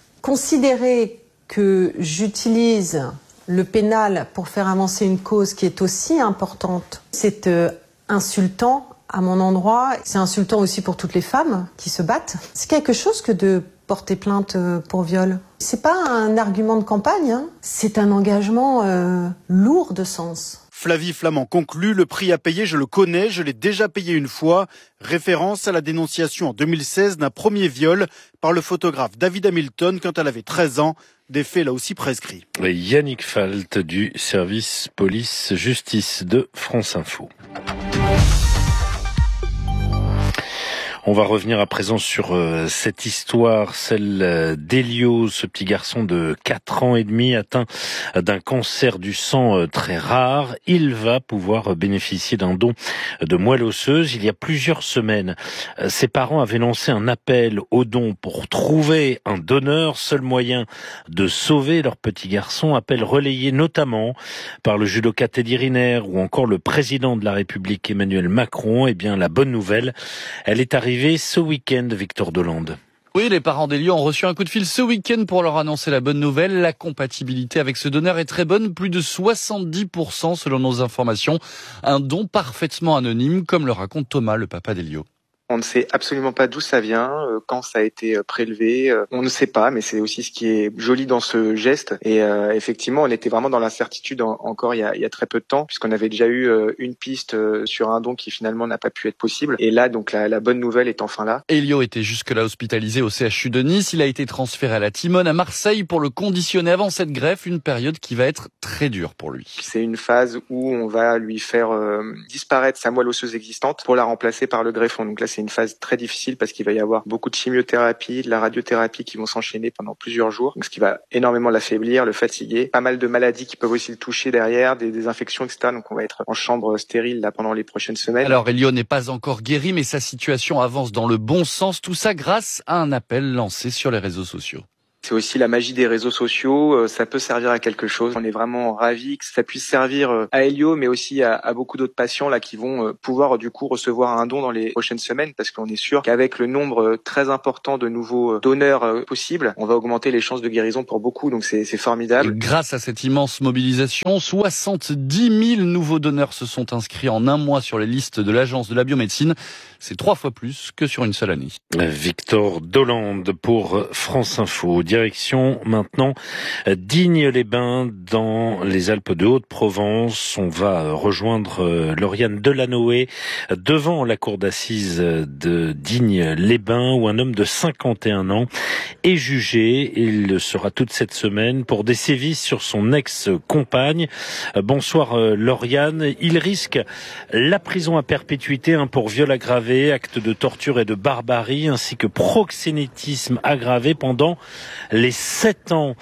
Speaker 19: Considérer que j'utilise le pénal pour faire avancer une cause qui est aussi importante, c'est euh, insultant à mon endroit. C'est insultant aussi pour toutes les femmes qui se battent. C'est quelque chose que de porter plainte pour viol. C'est pas un argument de campagne, hein. C'est un engagement euh, lourd de sens.
Speaker 18: Flavie Flament conclut, le prix à payer, je le connais, je l'ai déjà payé une fois. Référence à la dénonciation en deux mille seize d'un premier viol par le photographe David Hamilton quand elle avait treize ans. Des faits là aussi prescrits.
Speaker 4: Yannick Falt du service police-justice de France Info. On va revenir à présent sur euh, cette histoire, celle euh, d'Elio, ce petit garçon de quatre ans et demi atteint d'un cancer du sang euh, très rare. Il va pouvoir bénéficier d'un don de moelle osseuse. Il y a plusieurs semaines, euh, ses parents avaient lancé un appel aux dons pour trouver un donneur, seul moyen de sauver leur petit garçon. Appel relayé notamment par le judoka Teddy Riner ou encore le président de la République Emmanuel Macron. Eh bien, la bonne nouvelle, elle est arrivée ce week-end, Victor Delande.
Speaker 20: Oui, les parents d'Elio ont reçu un coup de fil ce week-end pour leur annoncer la bonne nouvelle. La compatibilité avec ce donneur est très bonne, plus de soixante-dix pour cent selon nos informations. Un don parfaitement anonyme, comme le raconte Thomas, le papa d'Elio.
Speaker 21: On ne sait absolument pas d'où ça vient, quand ça a été prélevé. On ne sait pas, mais c'est aussi ce qui est joli dans ce geste. Et euh, effectivement, on était vraiment dans l'incertitude en, encore il y, a, il y a très peu de temps, puisqu'on avait déjà eu une piste sur un don qui finalement n'a pas pu être possible. Et là, donc la, la bonne nouvelle est enfin là.
Speaker 20: Elio était jusque-là hospitalisé au C H U de Nice. Il a été transféré à la Timone à Marseille pour le conditionner avant cette greffe, une période qui va être très dure pour lui.
Speaker 21: C'est une phase où on va lui faire euh, disparaître sa moelle osseuse existante pour la remplacer par le greffon. Donc là, c'est une phase très difficile parce qu'il va y avoir beaucoup de chimiothérapie, de la radiothérapie qui vont s'enchaîner pendant plusieurs jours, donc ce qui va énormément l'affaiblir, le fatiguer. Pas mal de maladies qui peuvent aussi le toucher derrière, des, des infections, et cetera. Donc on va être en chambre stérile là pendant les prochaines semaines.
Speaker 20: Alors Elio n'est pas encore guéri, mais sa situation avance dans le bon sens. Tout ça grâce à un appel lancé sur les réseaux sociaux.
Speaker 21: C'est aussi la magie des réseaux sociaux, ça peut servir à quelque chose. On est vraiment ravis que ça puisse servir à Elio, mais aussi à, à beaucoup d'autres patients là qui vont pouvoir du coup recevoir un don dans les prochaines semaines, parce qu'on est sûr qu'avec le nombre très important de nouveaux donneurs possibles, on va augmenter les chances de guérison pour beaucoup, donc c'est, c'est formidable.
Speaker 20: Et grâce à cette immense mobilisation, soixante-dix mille nouveaux donneurs se sont inscrits en un mois sur les listes de l'Agence de la biomédecine. C'est trois fois plus que sur une seule année.
Speaker 4: Victor Dolande pour France Info. Direction maintenant Digne-les-Bains dans les Alpes de Haute-Provence. On va rejoindre Lauriane Delanoë devant la cour d'assises de Digne-les-Bains où un homme de cinquante et un ans est jugé. Il le sera toute cette semaine pour des sévices sur son ex-compagne. Bonsoir Lauriane. Il risque la prison à perpétuité hein, pour viol aggravé, acte de torture et de barbarie ainsi que proxénétisme aggravé pendant les sept ans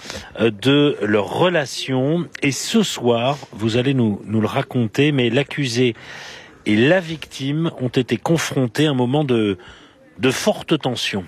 Speaker 4: de leur relation. Et ce soir, vous allez nous, nous le raconter, mais l'accusé et la victime ont été confrontés à un moment de, de forte tension.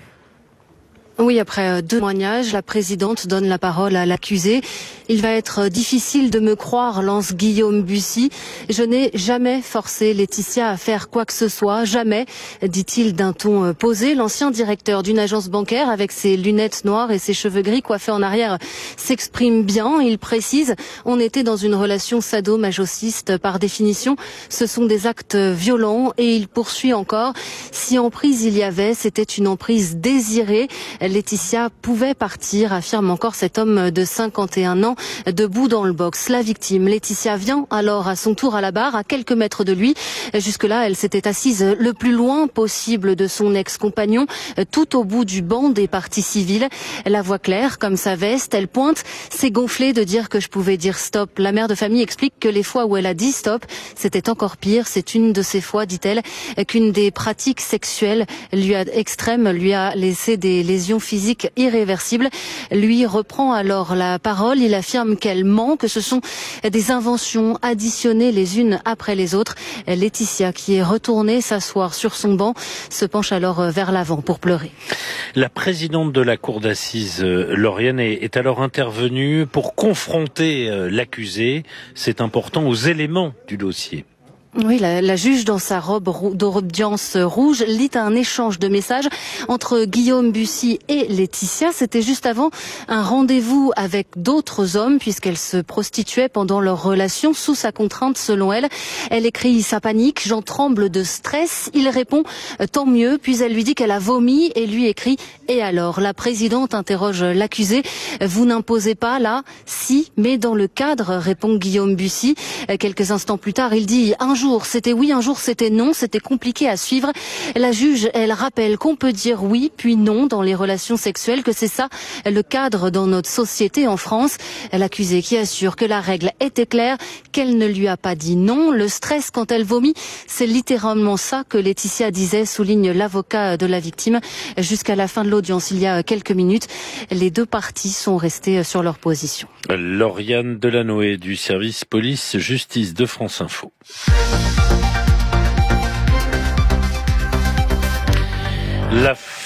Speaker 22: Oui, après deux témoignages, la présidente donne la parole à l'accusé. Il va être difficile de me croire, lance Guillaume Bussy. Je n'ai jamais forcé Laetitia à faire quoi que ce soit, jamais, dit-il d'un ton posé. L'ancien directeur d'une agence bancaire, avec ses lunettes noires et ses cheveux gris coiffés en arrière, s'exprime bien. Il précise, on était dans une relation sado-masochiste par définition. Ce sont des actes violents et il poursuit encore. Si emprise il y avait, c'était une emprise désirée. Laetitia pouvait partir, affirme encore cet homme de cinquante et un ans, debout dans le box. La victime, Laetitia, vient alors à son tour à la barre, à quelques mètres de lui. Jusque-là, elle s'était assise le plus loin possible de son ex-compagnon, tout au bout du banc des parties civiles. La voix claire, comme sa veste, elle pointe, c'est gonflé de dire que je pouvais dire stop. La mère de famille explique que les fois où elle a dit stop, c'était encore pire. C'est une de ces fois, dit-elle, qu'une des pratiques sexuelles lui a, extrêmes lui a laissé des lésions physique irréversible. Lui reprend alors la parole. Il affirme qu'elle ment, que ce sont des inventions additionnées les unes après les autres. Laetitia, qui est retournée s'asseoir sur son banc, se penche alors vers l'avant pour pleurer.
Speaker 4: La présidente de la cour d'assises, Lauriane, est alors intervenue pour confronter l'accusé. C'est important, aux éléments du dossier.
Speaker 22: Oui, la, la juge, dans sa robe d'audience rouge, lit un échange de messages entre Guillaume Bussy et Laetitia. C'était juste avant un rendez-vous avec d'autres hommes, puisqu'elle se prostituait pendant leur relation, sous sa contrainte selon elle. Elle écrit sa panique, j'en tremble de stress. Il répond tant mieux, puis elle lui dit qu'elle a vomi et lui écrit et alors. La présidente interroge l'accusé. Vous n'imposez pas là? Si, mais dans le cadre, répond Guillaume Bussy. Quelques instants plus tard, il dit un jour c'était oui, un jour c'était non, c'était compliqué à suivre. La juge, elle rappelle qu'on peut dire oui puis non dans les relations sexuelles, que c'est ça le cadre dans notre société en France. L'accusée qui assure que la règle était claire, qu'elle ne lui a pas dit non. Le stress quand elle vomit, c'est littéralement ça que Laetitia disait, souligne l'avocat de la victime. Jusqu'à la fin de l'audience, il y a quelques minutes, les deux parties sont restées sur leur position.
Speaker 4: Lauriane Delanoë du service police-justice de France Info. La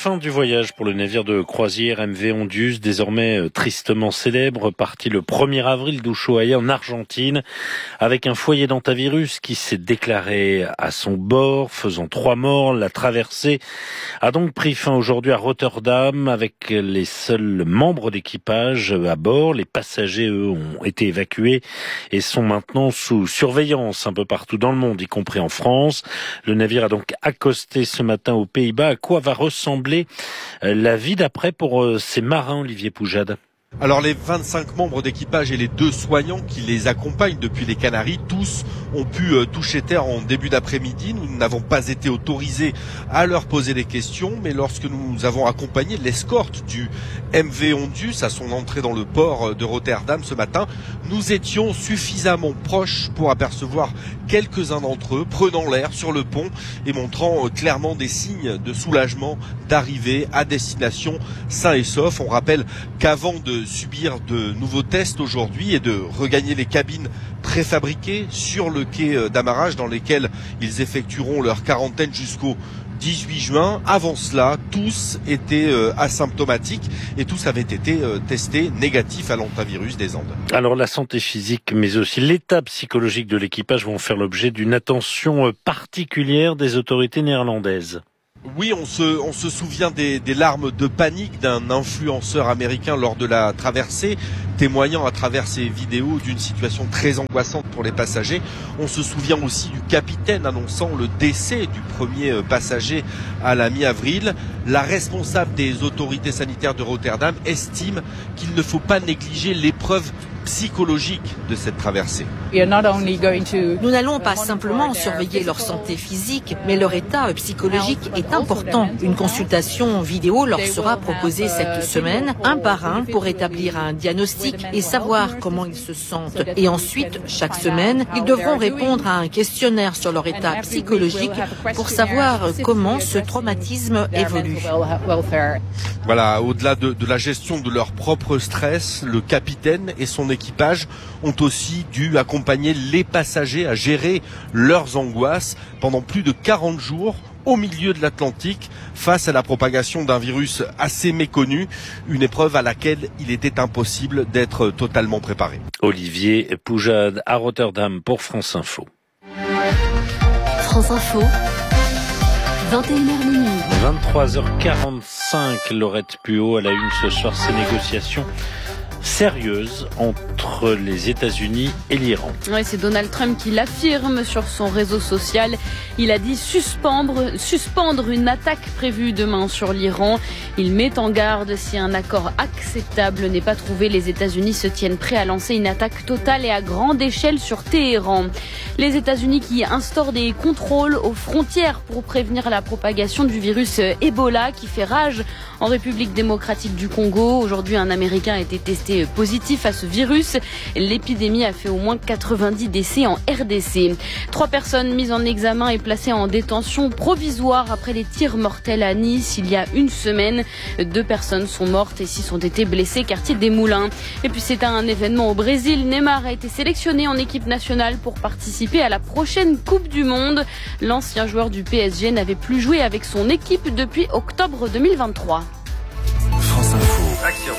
Speaker 4: fin du voyage pour le navire de croisière M V Ondius, désormais tristement célèbre, parti le premier avril d'Ushuaia en Argentine, avec un foyer d'hantavirus qui s'est déclaré à son bord, faisant trois morts. La traversée a donc pris fin aujourd'hui à Rotterdam, avec les seuls membres d'équipage à bord. Les passagers, eux, ont été évacués et sont maintenant sous surveillance un peu partout dans le monde, y compris en France. Le navire a donc accosté ce matin aux Pays-Bas. À quoi va ressembler la vie d'après pour ces marins, Olivier Poujade?
Speaker 2: Alors les vingt-cinq membres d'équipage et les deux soignants qui les accompagnent depuis les Canaries, tous ont pu toucher terre en début d'après-midi. Nous n'avons pas été autorisés à leur poser des questions, mais lorsque nous avons accompagné l'escorte du M V Ondius à son entrée dans le port de Rotterdam ce matin, nous étions suffisamment proches pour apercevoir quelques-uns d'entre eux prenant l'air sur le pont et montrant clairement des signes de soulagement d'arriver à destination sains et saufs. On rappelle qu'avant de subir de nouveaux tests aujourd'hui et de regagner les cabines préfabriquées sur le quai d'amarrage dans lesquelles ils effectueront leur quarantaine jusqu'au dix-huit juin. Avant cela, tous étaient euh, asymptomatiques et tous avaient été euh, testés négatifs à l'hantavirus des Andes.
Speaker 4: Alors la santé physique mais aussi l'état psychologique de l'équipage vont faire l'objet d'une attention particulière des autorités néerlandaises.
Speaker 2: Oui, on se, on se souvient des, des larmes de panique d'un influenceur américain lors de la traversée, témoignant à travers ses vidéos d'une situation très angoissante pour les passagers. On se souvient aussi du capitaine annonçant le décès du premier passager à la mi-avril. La responsable des autorités sanitaires de Rotterdam estime qu'il ne faut pas négliger l'épreuve psychologique de cette traversée.
Speaker 3: Nous n'allons pas simplement surveiller leur santé physique, mais leur état psychologique est important. Une consultation vidéo leur sera proposée cette semaine, un par un, pour établir un diagnostic et savoir comment ils se sentent. Et ensuite, chaque semaine, ils devront répondre à un questionnaire sur leur état psychologique pour savoir comment ce traumatisme évolue.
Speaker 2: Voilà, au-delà de, de la gestion de leur propre stress, le capitaine et son équipage ont aussi dû accompagner les passagers à gérer leurs angoisses pendant plus de quarante jours au milieu de l'Atlantique face à la propagation d'un virus assez méconnu, une épreuve à laquelle il était impossible d'être totalement préparé.
Speaker 4: Olivier Poujade à Rotterdam pour France Info.
Speaker 7: France Info, vingt et une heures minuit.
Speaker 4: vingt-trois heures quarante-cinq, Laurette Puot à la une ce soir, ces négociations sérieuse entre les États-Unis et l'Iran.
Speaker 17: Ouais, c'est Donald Trump qui l'affirme sur son réseau social. Il a dit suspendre, suspendre une attaque prévue demain sur l'Iran. Il met en garde si un accord acceptable n'est pas trouvé. Les États-Unis se tiennent prêts à lancer une attaque totale et à grande échelle sur Téhéran. Les États-Unis qui instaurent des contrôles aux frontières pour prévenir la propagation du virus Ebola qui fait rage en République démocratique du Congo. Aujourd'hui, un Américain a été testé positif à ce virus. L'épidémie a fait au moins quatre-vingt-dix décès en R D C. Trois personnes mises en examen et placées en détention provisoire après les tirs mortels à Nice il y a une semaine. Deux personnes sont mortes et six ont été blessées, quartier des Moulins. Et puis c'est un événement au Brésil. Neymar a été sélectionné en équipe nationale pour participer à la prochaine Coupe du Monde. L'ancien joueur du P S G n'avait plus joué avec son équipe depuis octobre deux mille vingt-trois.
Speaker 23: France Info.
Speaker 2: Action.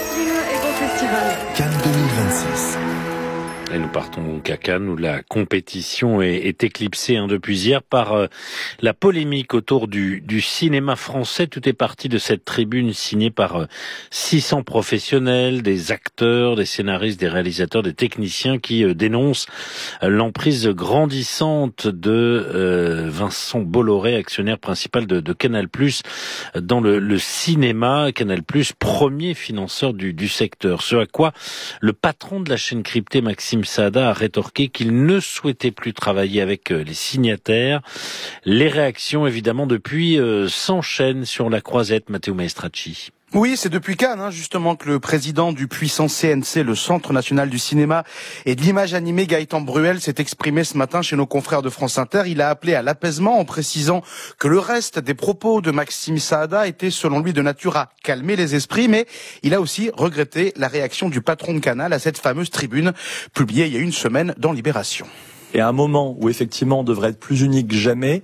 Speaker 23: Cannes deux mille vingt-six.
Speaker 4: Et nous partons donc à Cannes où la compétition est, est éclipsée hein, depuis hier par euh, la polémique autour du, du cinéma français. Tout est parti de cette tribune signée par euh, six cents professionnels, des acteurs, des scénaristes, des réalisateurs, des techniciens qui euh, dénoncent euh, l'emprise grandissante de euh, Vincent Bolloré, actionnaire principal de, de Canal+, dans le, le cinéma. Canal+, premier financeur du, du secteur. Ce à quoi le patron de la chaîne cryptée, Maxime Saada, a rétorqué qu'il ne souhaitait plus travailler avec les signataires. Les réactions, évidemment, depuis euh, s'enchaînent sur la croisette. Matteo Maestracci.
Speaker 24: Oui, c'est depuis Cannes, hein, justement, que le président du puissant C N C, le Centre National du Cinéma et de l'Image Animée, Gaëtan Bruel, s'est exprimé ce matin chez nos confrères de France Inter. Il a appelé à l'apaisement en précisant que le reste des propos de Maxime Saada était, selon lui, de nature à calmer les esprits, mais il a aussi regretté la réaction du patron de Canal à cette fameuse tribune publiée il y a une semaine dans Libération.
Speaker 25: Et à un moment où, effectivement, on devrait être plus unis que jamais,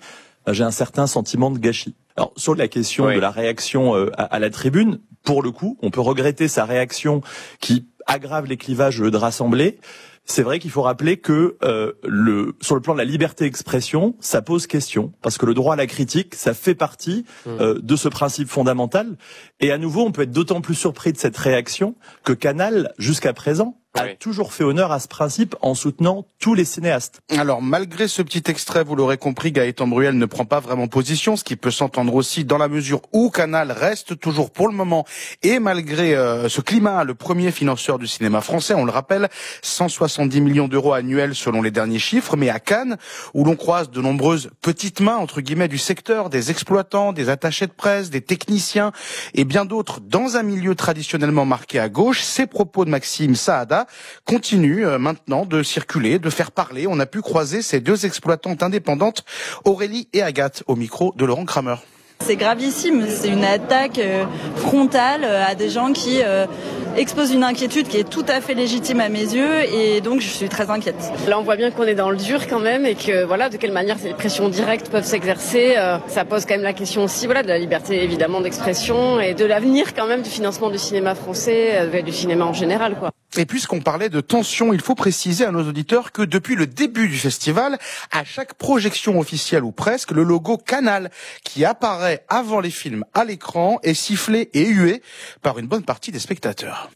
Speaker 5: j'ai un certain sentiment de gâchis. Alors, sur la question oui. de la réaction euh, à, à la tribune, pour le coup, on peut regretter sa réaction qui aggrave les clivages de rassembler. C'est vrai qu'il faut rappeler que euh, le sur le plan de la liberté d'expression, ça pose question parce que le droit à la critique, ça fait partie euh, de ce principe fondamental. Et à nouveau, on peut être d'autant plus surpris de cette réaction que Canal, jusqu'à présent, a oui. toujours fait honneur à ce principe en soutenant tous les cinéastes.
Speaker 24: Alors, malgré ce petit extrait, vous l'aurez compris, Gaëtan Bruel ne prend pas vraiment position, ce qui peut s'entendre aussi dans la mesure où Canal reste toujours pour le moment, et malgré euh, ce climat, le premier financeur du cinéma français, on le rappelle, cent soixante-dix millions d'euros annuels selon les derniers chiffres, mais à Cannes, où l'on croise de nombreuses petites mains, entre guillemets, du secteur, des exploitants, des attachés de presse, des techniciens, et bien d'autres, dans un milieu traditionnellement marqué à gauche, ces propos de Maxime Saada continue euh, maintenant de circuler, de faire parler. On a pu croiser ces deux exploitantes indépendantes, Aurélie et Agathe, au micro de Laurent Kramer.
Speaker 6: C'est gravissime, c'est une attaque euh, frontale euh, à des gens qui euh, exposent une inquiétude qui est tout à fait légitime à mes yeux et donc je suis très inquiète.
Speaker 8: Là on voit bien qu'on est dans le dur quand même et que voilà de quelle manière ces pressions directes peuvent s'exercer. Euh, ça pose quand même la question aussi voilà de la liberté évidemment d'expression et de l'avenir quand même du financement du cinéma français, euh, du cinéma en général quoi.
Speaker 24: Et puisqu'on parlait de tension, il faut préciser à nos auditeurs que depuis le début du festival, à chaque projection officielle ou presque, le logo Canal qui apparaît avant les films à l'écran est sifflé et hué par une bonne partie des spectateurs.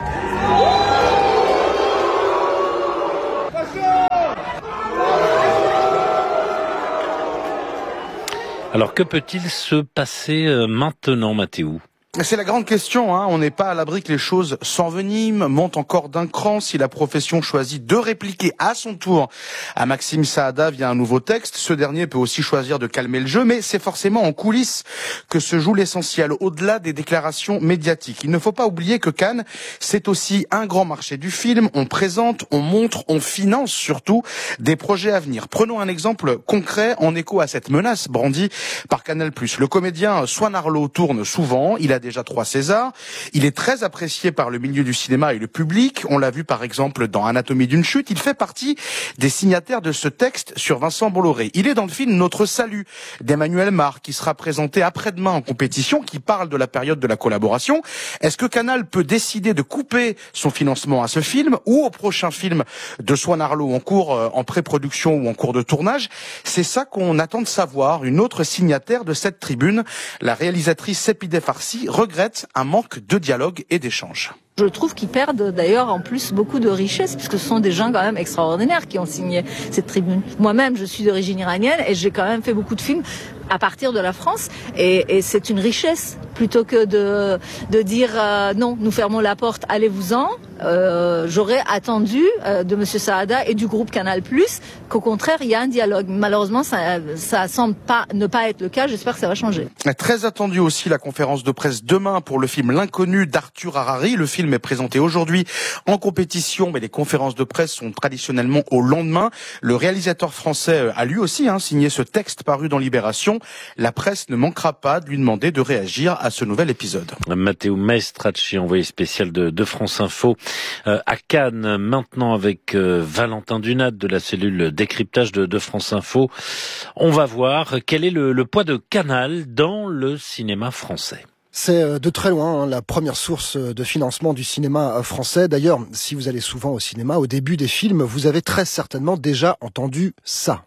Speaker 4: Alors que peut-il se passer maintenant, Mathéo ?
Speaker 24: C'est la grande question, hein. On n'est pas à l'abri que les choses s'enveniment, montent encore d'un cran si la profession choisit de répliquer à son tour à Maxime Saada via un nouveau texte. Ce dernier peut aussi choisir de calmer le jeu, mais c'est forcément en coulisses que se joue l'essentiel, au-delà des déclarations médiatiques. Il ne faut pas oublier que Cannes, c'est aussi un grand marché du film. On présente, on montre, on finance surtout des projets à venir. Prenons un exemple concret en écho à cette menace brandie par Canal+. Le comédien Swan Arlo tourne souvent, il a déjà trois Césars. Il est très apprécié par le milieu du cinéma et le public. On l'a vu par exemple dans Anatomie d'une chute. Il fait partie des signataires de ce texte sur Vincent Bolloré. Il est dans le film Notre Salut d'Emmanuel Mar qui sera présenté après-demain en compétition, qui parle de la période de la collaboration. Est-ce que Canal peut décider de couper son financement à ce film ou au prochain film de Swan Arlo en cours, en pré-production ou en cours de tournage? C'est ça qu'on attend de savoir. Une autre signataire de cette tribune, la réalisatrice Sepideh Farsi, regrette un manque de dialogue et d'échange.
Speaker 6: Je trouve qu'ils perdent d'ailleurs en plus beaucoup de richesse puisque ce sont des gens quand même extraordinaires qui ont signé cette tribune. Moi-même, je suis d'origine iranienne et j'ai quand même fait beaucoup de films à partir de la France et, et c'est une richesse plutôt que de, de dire euh, non, nous fermons la porte, allez-vous-en. Euh, j'aurais attendu euh, de Monsieur Saada et du groupe Canal+, qu'au contraire, il y a un dialogue. Malheureusement, ça, ça semble pas, ne pas être le cas. J'espère que ça va changer.
Speaker 24: Très attendu aussi la conférence de presse demain pour le film L'Inconnu d'Arthur Harari. Le film est présenté aujourd'hui en compétition, mais les conférences de presse sont traditionnellement au lendemain. Le réalisateur français a lui aussi hein, signé ce texte paru dans Libération. La presse ne manquera pas de lui demander de réagir à ce nouvel épisode.
Speaker 4: Matteo Maestracci, envoyé spécial de, de France Info euh, à Cannes. Maintenant avec euh, Valentin Dunat de la cellule décryptage de, de France Info. On va voir quel est le, le poids de Canal dans le cinéma français.
Speaker 9: C'est de très loin hein, la première source de financement du cinéma français. D'ailleurs, si vous allez souvent au cinéma, au début des films, vous avez très certainement déjà entendu ça.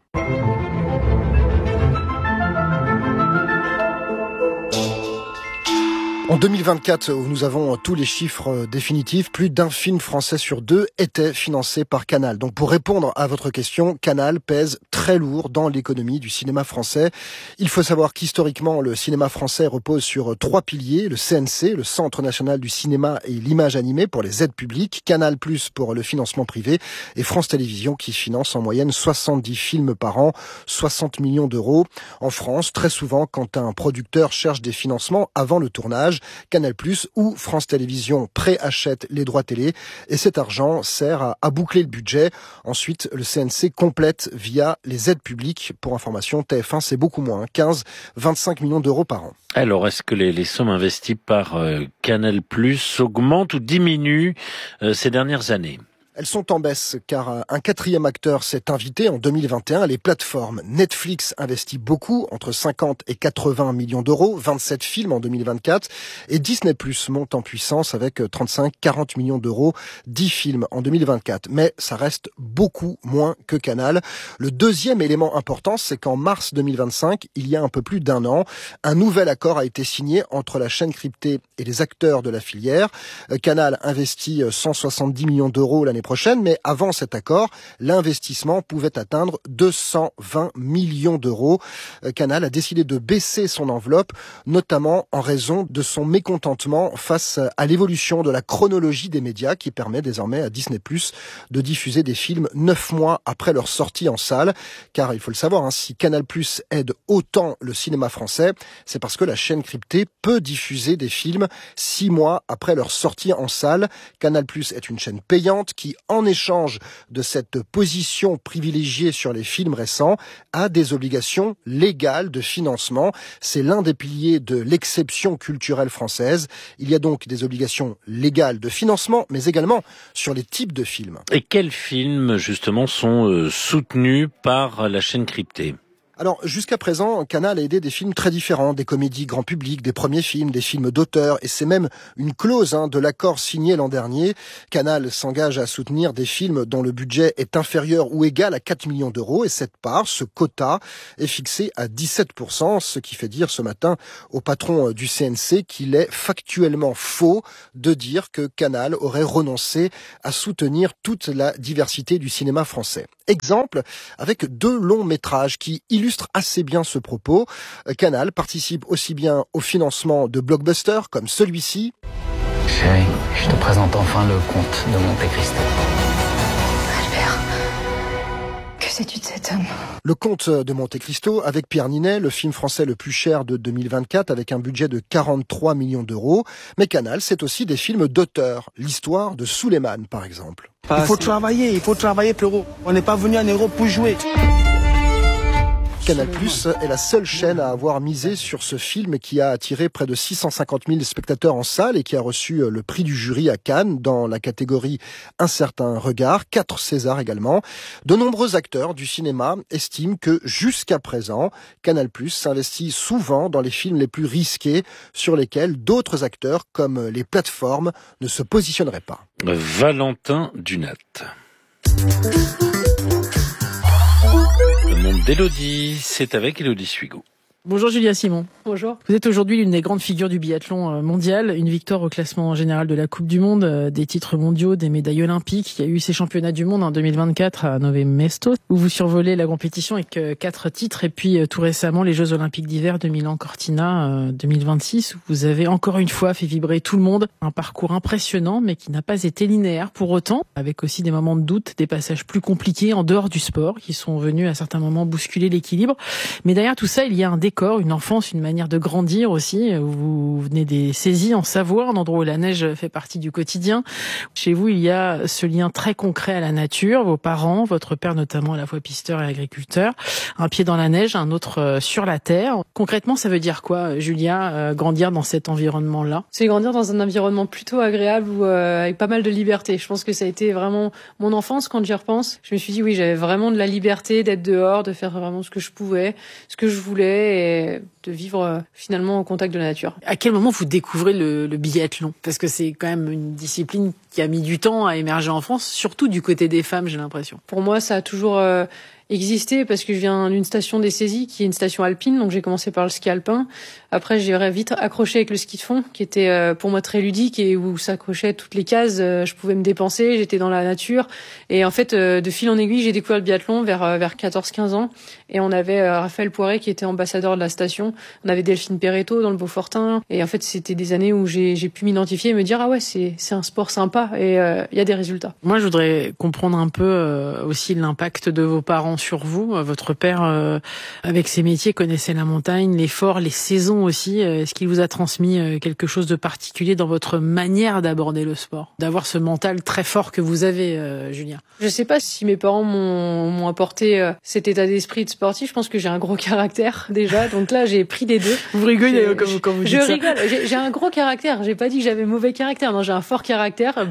Speaker 9: En deux mille vingt-quatre, où nous avons tous les chiffres définitifs, plus d'un film français sur deux était financé par Canal. Donc pour répondre à votre question, Canal pèse très lourd dans l'économie du cinéma français. Il faut savoir qu'historiquement, le cinéma français repose sur trois piliers. Le C N C, le Centre national du cinéma et l'image animée pour les aides publiques, Canal plus pour le financement privé et France Télévisions qui finance en moyenne soixante-dix films par an, soixante millions d'euros. En France, très souvent, quand un producteur cherche des financements avant le tournage, Canal plus ou France Télévisions préachètent les droits télé et cet argent sert à, à boucler le budget. Ensuite, le C N C complète via les aides publiques. Pour information, T F un, c'est beaucoup moins, quinze à vingt-cinq millions d'euros par an.
Speaker 4: Alors, est-ce que les, les sommes investies par euh, Canal plus augmentent ou diminuent euh, ces dernières années ?
Speaker 9: Elles sont en baisse car un quatrième acteur s'est invité en deux mille vingt et un. Les plateformes Netflix investit beaucoup, entre cinquante et quatre-vingts millions d'euros, vingt-sept films en deux mille vingt-quatre. Et Disney Plus monte en puissance avec trente-cinq à quarante millions d'euros, dix films en deux mille vingt-quatre. Mais ça reste beaucoup moins que Canal. Le deuxième élément important, c'est qu'en mars deux mille vingt-cinq, il y a un peu plus d'un an, un nouvel accord a été signé entre la chaîne cryptée et les acteurs de la filière. Canal investit cent soixante-dix millions d'euros l'année prochaine, mais avant cet accord, l'investissement pouvait atteindre deux cent vingt millions d'euros. Canal a décidé de baisser son enveloppe, notamment en raison de son mécontentement face à l'évolution de la chronologie des médias qui permet désormais à Disney Plus de diffuser des films neuf mois après leur sortie en salle. Car il faut le savoir, hein, si Canal Plus aide autant le cinéma français, c'est parce que la chaîne cryptée peut diffuser des films six mois après leur sortie en salle. Canal Plus est une chaîne payante qui, en échange de cette position privilégiée sur les films récents, a des obligations légales de financement. C'est l'un des piliers de l'exception culturelle française. Il y a donc des obligations légales de financement, mais également sur les types de films.
Speaker 4: Et quels films, justement, sont euh, soutenus par la chaîne cryptée ?
Speaker 9: Alors, jusqu'à présent, Canal a aidé des films très différents, des comédies grand public, des premiers films, des films d'auteur, et c'est même une clause hein, de l'accord signé l'an dernier. Canal s'engage à soutenir des films dont le budget est inférieur ou égal à quatre millions d'euros, et cette part, ce quota, est fixé à dix-sept pour cent, ce qui fait dire ce matin au patron du C N C qu'il est factuellement faux de dire que Canal aurait renoncé à soutenir toute la diversité du cinéma français. Exemple, avec deux longs métrages qui illustrent assez bien ce propos. Canal participe aussi bien au financement de blockbusters comme celui-ci.
Speaker 1: Chérie, je te présente enfin le comte de Monte Cristo.
Speaker 22: Albert, que sais-tu de cet homme ?
Speaker 9: Le Comte de Monte Cristo avec Pierre Ninet, le film français le plus cher de deux mille vingt-quatre avec un budget de quarante-trois millions d'euros. Mais Canal, c'est aussi des films d'auteur. L'histoire de Souleymane, par exemple.
Speaker 10: Il faut travailler, il faut travailler, Pierrot. On n'est pas venu en Europe pour jouer.
Speaker 9: Canal Plus est la seule chaîne à avoir misé sur ce film qui a attiré près de six cent cinquante mille spectateurs en salle et qui a reçu le prix du jury à Cannes dans la catégorie Un certain regard, quatre Césars également. De nombreux acteurs du cinéma estiment que jusqu'à présent, Canal Plus s'investit souvent dans les films les plus risqués sur lesquels d'autres acteurs comme les plateformes ne se positionneraient pas.
Speaker 4: Valentin Dunat. Le monde d'Élodie, c'est avec Élodie Suigo.
Speaker 11: Bonjour Julia Simon.
Speaker 22: Bonjour.
Speaker 11: Vous êtes aujourd'hui l'une des grandes figures du biathlon mondial, une victoire au classement général de la Coupe du Monde, des titres mondiaux, des médailles olympiques. Il y a eu ces championnats du monde en deux mille vingt-quatre à Nové Mesto, où vous survolez la compétition avec quatre titres, et puis tout récemment les Jeux olympiques d'hiver de Milan-Cortina deux mille vingt-six, où vous avez encore une fois fait vibrer tout le monde. Un parcours impressionnant, mais qui n'a pas été linéaire pour autant, avec aussi des moments de doute, des passages plus compliqués en dehors du sport, qui sont venus à certains moments bousculer l'équilibre. Mais derrière tout ça, il y a un décor, une enfance, une manière de grandir aussi. Vous venez des saisies en Savoie, un endroit où la neige fait partie du quotidien. Chez vous, il y a ce lien très concret à la nature. Vos parents, votre père notamment, à la fois pisteur et agriculteur. Un pied dans la neige, un autre sur la terre. Concrètement, ça veut dire quoi, Julia, euh, grandir dans cet environnement-là ?
Speaker 8: C'est grandir dans un environnement plutôt agréable où, euh, avec pas mal de liberté. Je pense que ça a été vraiment mon enfance quand j'y repense. Je me suis dit oui, j'avais vraiment de la liberté d'être dehors, de faire vraiment ce que je pouvais, ce que je voulais, et de vivre euh, finalement au contact de la nature.
Speaker 11: À quel moment vous découvrez le, le biathlon ? Parce que c'est quand même une discipline qui a mis du temps à émerger en France, surtout du côté des femmes, j'ai l'impression.
Speaker 8: Pour moi, ça a toujours euh, existé parce que je viens d'une station des saisies qui est une station alpine, donc j'ai commencé par le ski alpin. Après, j'ai vite accroché avec le ski de fond, qui était euh, pour moi très ludique et où s'accrochait toutes les cases. Euh, je pouvais me dépenser, j'étais dans la nature. Et en fait, euh, de fil en aiguille, j'ai découvert le biathlon vers euh, vers quatorze quinze ans. Et on avait euh, Raphaël Poiret qui était ambassadeur de la station. On avait Delphine Perretto dans le Beaufortin. Et en fait, c'était des années où j'ai j'ai pu m'identifier et me dire ah ouais, c'est c'est un sport sympa et il euh, y a des résultats.
Speaker 11: Moi, je voudrais comprendre un peu euh, aussi l'impact de vos parents sur vous. Votre père, euh, avec ses métiers, connaissait la montagne, l'effort, les saisons aussi. Est-ce qu'il vous a transmis quelque chose de particulier dans votre manière d'aborder le sport, d'avoir ce mental très fort que vous avez, euh, Julien ?
Speaker 8: Je sais pas si mes parents m'ont, m'ont apporté euh, cet état d'esprit de sportif. Je pense que j'ai un gros caractère déjà, donc là j'ai pris des deux.
Speaker 11: Vous rigolez quand, quand vous dites
Speaker 8: je
Speaker 11: ça.
Speaker 8: Je rigole. J'ai, j'ai un gros caractère. J'ai pas dit que j'avais mauvais caractère. Non, j'ai un fort caractère,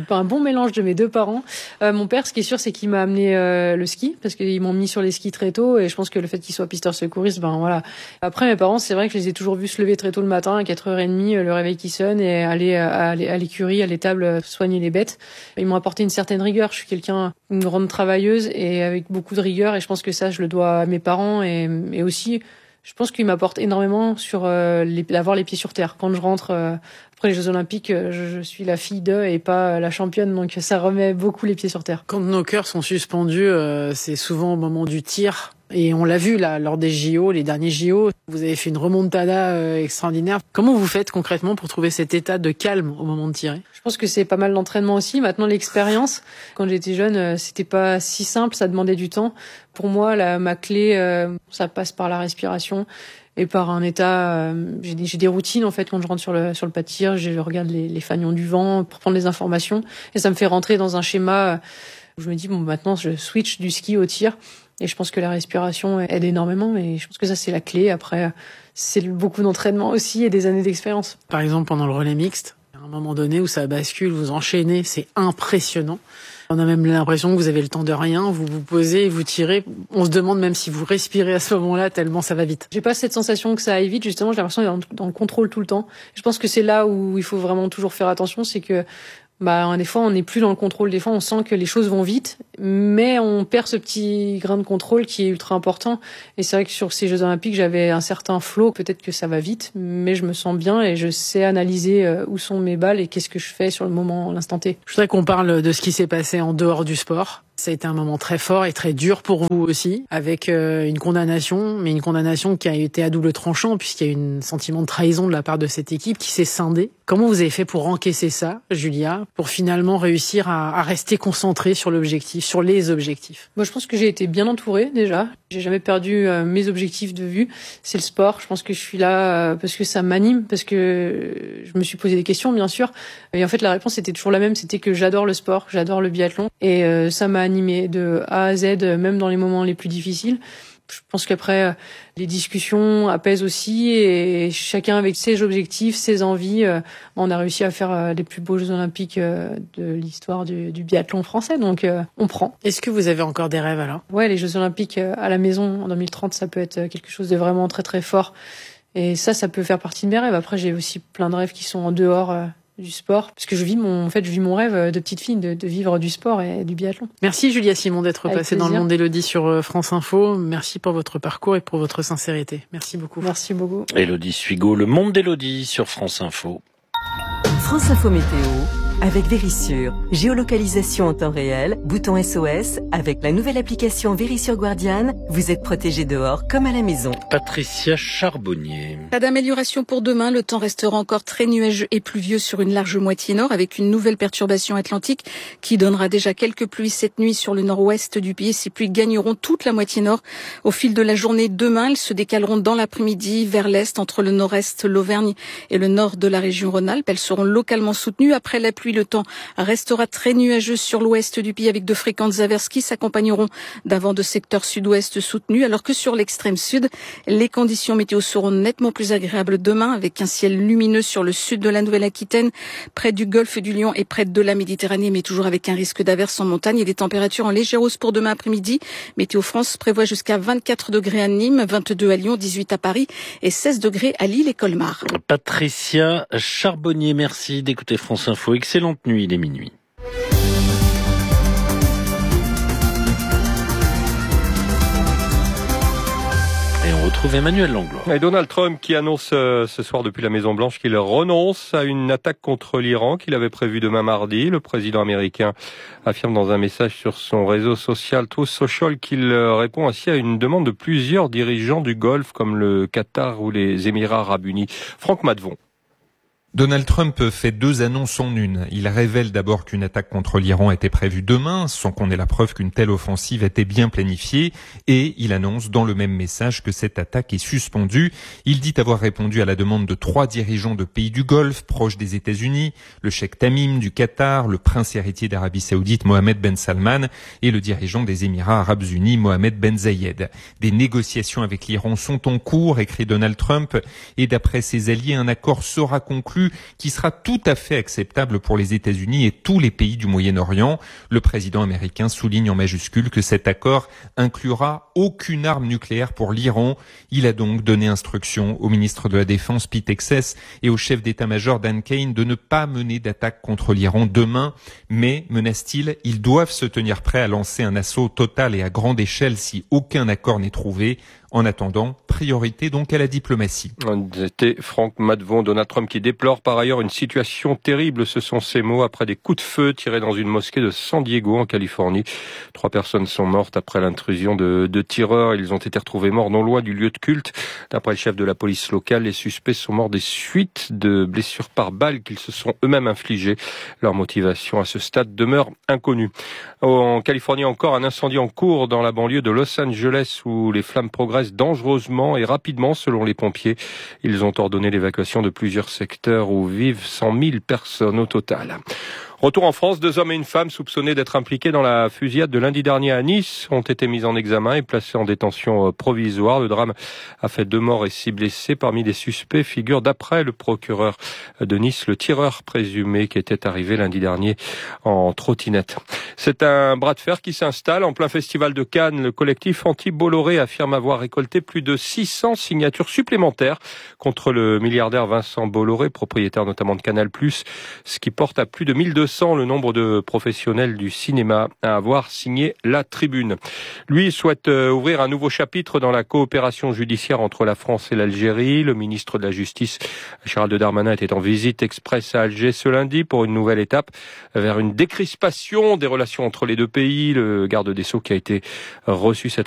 Speaker 11: un bon mélange de mes deux parents. Euh, mon père, ce qui est sûr, c'est qu'il m'a amené euh, le ski, parce qu'ils m'ont mis sur les skis très tôt, et je pense que le fait qu'il soit pisteur secouriste, ben voilà. Après, mes parents, c'est vrai que je les ai toujours vus se lever très tôt le matin, à quatre heures trente, le réveil qui sonne, et aller à, à l'écurie, à l'étable, soigner les bêtes. Ils m'ont apporté une certaine rigueur. Je suis quelqu'un, une grande travailleuse, et avec beaucoup de rigueur, et je pense que ça, je le dois à mes parents, et, et aussi, je pense qu'ils m'apportent énormément sur euh, les, d'avoir les pieds sur terre. Quand je rentre euh, après les Jeux Olympiques, je, je suis la fille d'eux et pas la championne, donc ça remet beaucoup les pieds sur terre. Quand nos cœurs sont suspendus, euh, c'est souvent au moment du tir. Et on l'a vu là lors des J O, les derniers J O, vous avez fait une remontada euh, extraordinaire. Comment vous faites concrètement pour trouver cet état de calme au moment de tirer ? Je pense que c'est pas mal d'entraînement aussi. Maintenant, l'expérience, quand j'étais jeune, euh, c'était pas si simple, ça demandait du temps. Pour moi, la, ma clé, euh, ça passe par la respiration et par un état. Euh, j'ai, des, j'ai des routines en fait quand je rentre sur le sur le pas de tir. Je regarde les, les fanions du vent pour prendre les informations et ça me fait rentrer dans un schéma où je me dis bon, maintenant je switch du ski au tir. Et je pense que la respiration aide énormément, et je pense que ça, c'est la clé. Après, c'est beaucoup d'entraînement aussi et des années d'expérience. Par exemple, pendant le relais mixte, à un moment donné où ça bascule, vous enchaînez, c'est impressionnant. On a même l'impression que vous avez le temps de rien, vous vous posez, vous tirez. On se demande même si vous respirez à ce moment-là, tellement ça va vite. J'ai pas cette sensation que ça aille vite, justement, j'ai l'impression d'être dans le contrôle tout le temps. Je pense que c'est là où il faut vraiment toujours faire attention, c'est que bah, des fois, on n'est plus dans le contrôle. Des fois, on sent que les choses vont vite, mais on perd ce petit grain de contrôle qui est ultra important. Et c'est vrai que sur ces Jeux Olympiques, j'avais un certain flow. Peut-être que ça va vite, mais je me sens bien et je sais analyser où sont mes balles et qu'est-ce que je fais sur le moment, l'instant T. Je voudrais qu'on parle de ce qui s'est passé en dehors du sport. Ça a été un moment très fort et très dur pour vous aussi, avec euh, une condamnation, mais une condamnation qui a été à double tranchant, puisqu'il y a eu un sentiment de trahison de la part de cette équipe qui s'est scindée. Comment vous avez fait pour encaisser ça, Julia, pour finalement réussir à, à rester concentré sur l'objectif, sur les objectifs ? Moi, je pense que j'ai été bien entourée déjà. J'ai jamais perdu euh, mes objectifs de vue. C'est le sport. Je pense que je suis là euh, parce que ça m'anime, parce que je me suis posé des questions, bien sûr. Et en fait, la réponse était toujours la même. C'était que j'adore le sport, j'adore le biathlon, et euh, ça m'a animé de A à Z, même dans les moments les plus difficiles. Je pense qu'après, les discussions apaisent aussi, et chacun avec ses objectifs, ses envies, on a réussi à faire les plus beaux Jeux Olympiques de l'histoire du, du biathlon français, donc on prend. Est-ce que vous avez encore des rêves alors ? Ouais, les Jeux Olympiques à la maison en deux mille trente, ça peut être quelque chose de vraiment très très fort, et ça, ça peut faire partie de mes rêves. Après, j'ai aussi plein de rêves qui sont en dehors du sport, parce que je vis mon, en fait, je vis mon rêve de petite fille de, de vivre du sport et du biathlon. Merci Julia Simon d'être Avec passée plaisir. Dans le Monde d'Élodie sur France Info. Merci pour votre parcours et pour votre sincérité. Merci beaucoup. Merci beaucoup.
Speaker 4: Élodie Suigo, Le Monde d'Élodie sur France Info.
Speaker 12: France Info Météo avec Vérissure. Géolocalisation en temps réel, bouton S O S. Avec la nouvelle application Vérissure Guardian, vous êtes protégé dehors comme à la maison.
Speaker 4: Patricia Charbonnier.
Speaker 16: Pas d'amélioration pour demain. Le temps restera encore très nuageux et pluvieux sur une large moitié nord, avec une nouvelle perturbation atlantique qui donnera déjà quelques pluies cette nuit sur le nord-ouest du pays. Ces pluies gagneront toute la moitié nord au fil de la journée. Demain, elles se décaleront dans l'après-midi vers l'est, entre le nord-est, l'Auvergne et le nord de la région Rhône-Alpes. Elles seront localement soutenues. Après la pluie, le temps restera très nuageux sur l'ouest du pays, avec de fréquentes averses qui s'accompagneront d'un vent de secteur sud-ouest soutenu, alors que sur l'extrême sud, les conditions météo seront nettement plus agréables demain, avec un ciel lumineux sur le sud de la Nouvelle-Aquitaine, près du golfe du Lion et près de la Méditerranée, mais toujours avec un risque d'averses en montagne, et des températures en légère hausse pour demain après-midi. Météo France prévoit jusqu'à vingt-quatre degrés à Nîmes, vingt-deux à Lyon, dix-huit à Paris et seize degrés à Lille et Colmar.
Speaker 4: Patricia Charbonnier, merci d'écouter France Info. Excellente nuit, il est minuit. Et on retrouve Emmanuel Langlois.
Speaker 13: Et Donald Trump qui annonce euh, ce soir depuis la Maison-Blanche qu'il renonce à une attaque contre l'Iran qu'il avait prévue demain mardi. Le président américain affirme dans un message sur son réseau social Truth Social qu'il répond ainsi à une demande de plusieurs dirigeants du Golfe comme le Qatar ou les Émirats arabes unis. Franck Madvon.
Speaker 14: Donald Trump fait deux annonces en une. Il révèle d'abord qu'une attaque contre l'Iran était prévue demain, sans qu'on ait la preuve qu'une telle offensive était bien planifiée, et il annonce dans le même message que cette attaque est suspendue. Il dit avoir répondu à la demande de trois dirigeants de pays du Golfe, proches des États-Unis, le cheikh Tamim du Qatar, le prince héritier d'Arabie Saoudite Mohammed Ben Salman et le dirigeant des Émirats arabes unis Mohammed Ben Zayed. Des négociations avec l'Iran sont en cours, écrit Donald Trump, et d'après ses alliés, un accord sera conclu flux qui sera tout à fait acceptable pour les États-Unis et tous les pays du Moyen-Orient. Le président américain souligne en majuscule que cet accord inclura aucune arme nucléaire pour l'Iran. Il a donc donné instruction au ministre de la Défense Pete Hegseth et au chef d'état-major Dan Kane de ne pas mener d'attaque contre l'Iran demain. Mais, menace-t-il, ils doivent se tenir prêts à lancer un assaut total et à grande échelle si aucun accord n'est trouvé. En attendant, priorité donc à la diplomatie.
Speaker 13: C'était Franck Maddevon. Donald Trump qui déplore par ailleurs une situation terrible, ce sont ses mots, après des coups de feu tirés dans une mosquée de San Diego en Californie. Trois personnes sont mortes après l'intrusion de, de tireurs. Ils ont été retrouvés morts non loin du lieu de culte. D'après le chef de la police locale, les suspects sont morts des suites de blessures par balles qu'ils se sont eux-mêmes infligées. Leur motivation à ce stade demeure inconnue. En Californie encore, un incendie en cours dans la banlieue de Los Angeles où les flammes progressent dangereusement et rapidement selon les pompiers. Ils ont ordonné l'évacuation de plusieurs secteurs où vivent cent mille personnes au total. Retour en France, deux hommes et une femme soupçonnés d'être impliqués dans la fusillade de lundi dernier à Nice ont été mis en examen et placés en détention provisoire. Le drame a fait deux morts et six blessés. Parmi les suspects figure d'après le procureur de Nice le tireur présumé qui était arrivé lundi dernier en trottinette. C'est un bras de fer qui s'installe en plein festival de Cannes. Le collectif anti-Bolloré affirme avoir récolté plus de six cents signatures supplémentaires contre le milliardaire Vincent Bolloré, propriétaire notamment de Canal+, ce qui porte à plus de mille deux cents le nombre de professionnels du cinéma à avoir signé la tribune. Lui souhaite ouvrir un nouveau chapitre dans la coopération judiciaire entre la France et l'Algérie. Le ministre de la Justice, Gérald Darmanin, était en visite express à Alger ce lundi pour une nouvelle étape vers une décrispation des relations entre les deux pays. Le garde des Sceaux qui a été reçu cet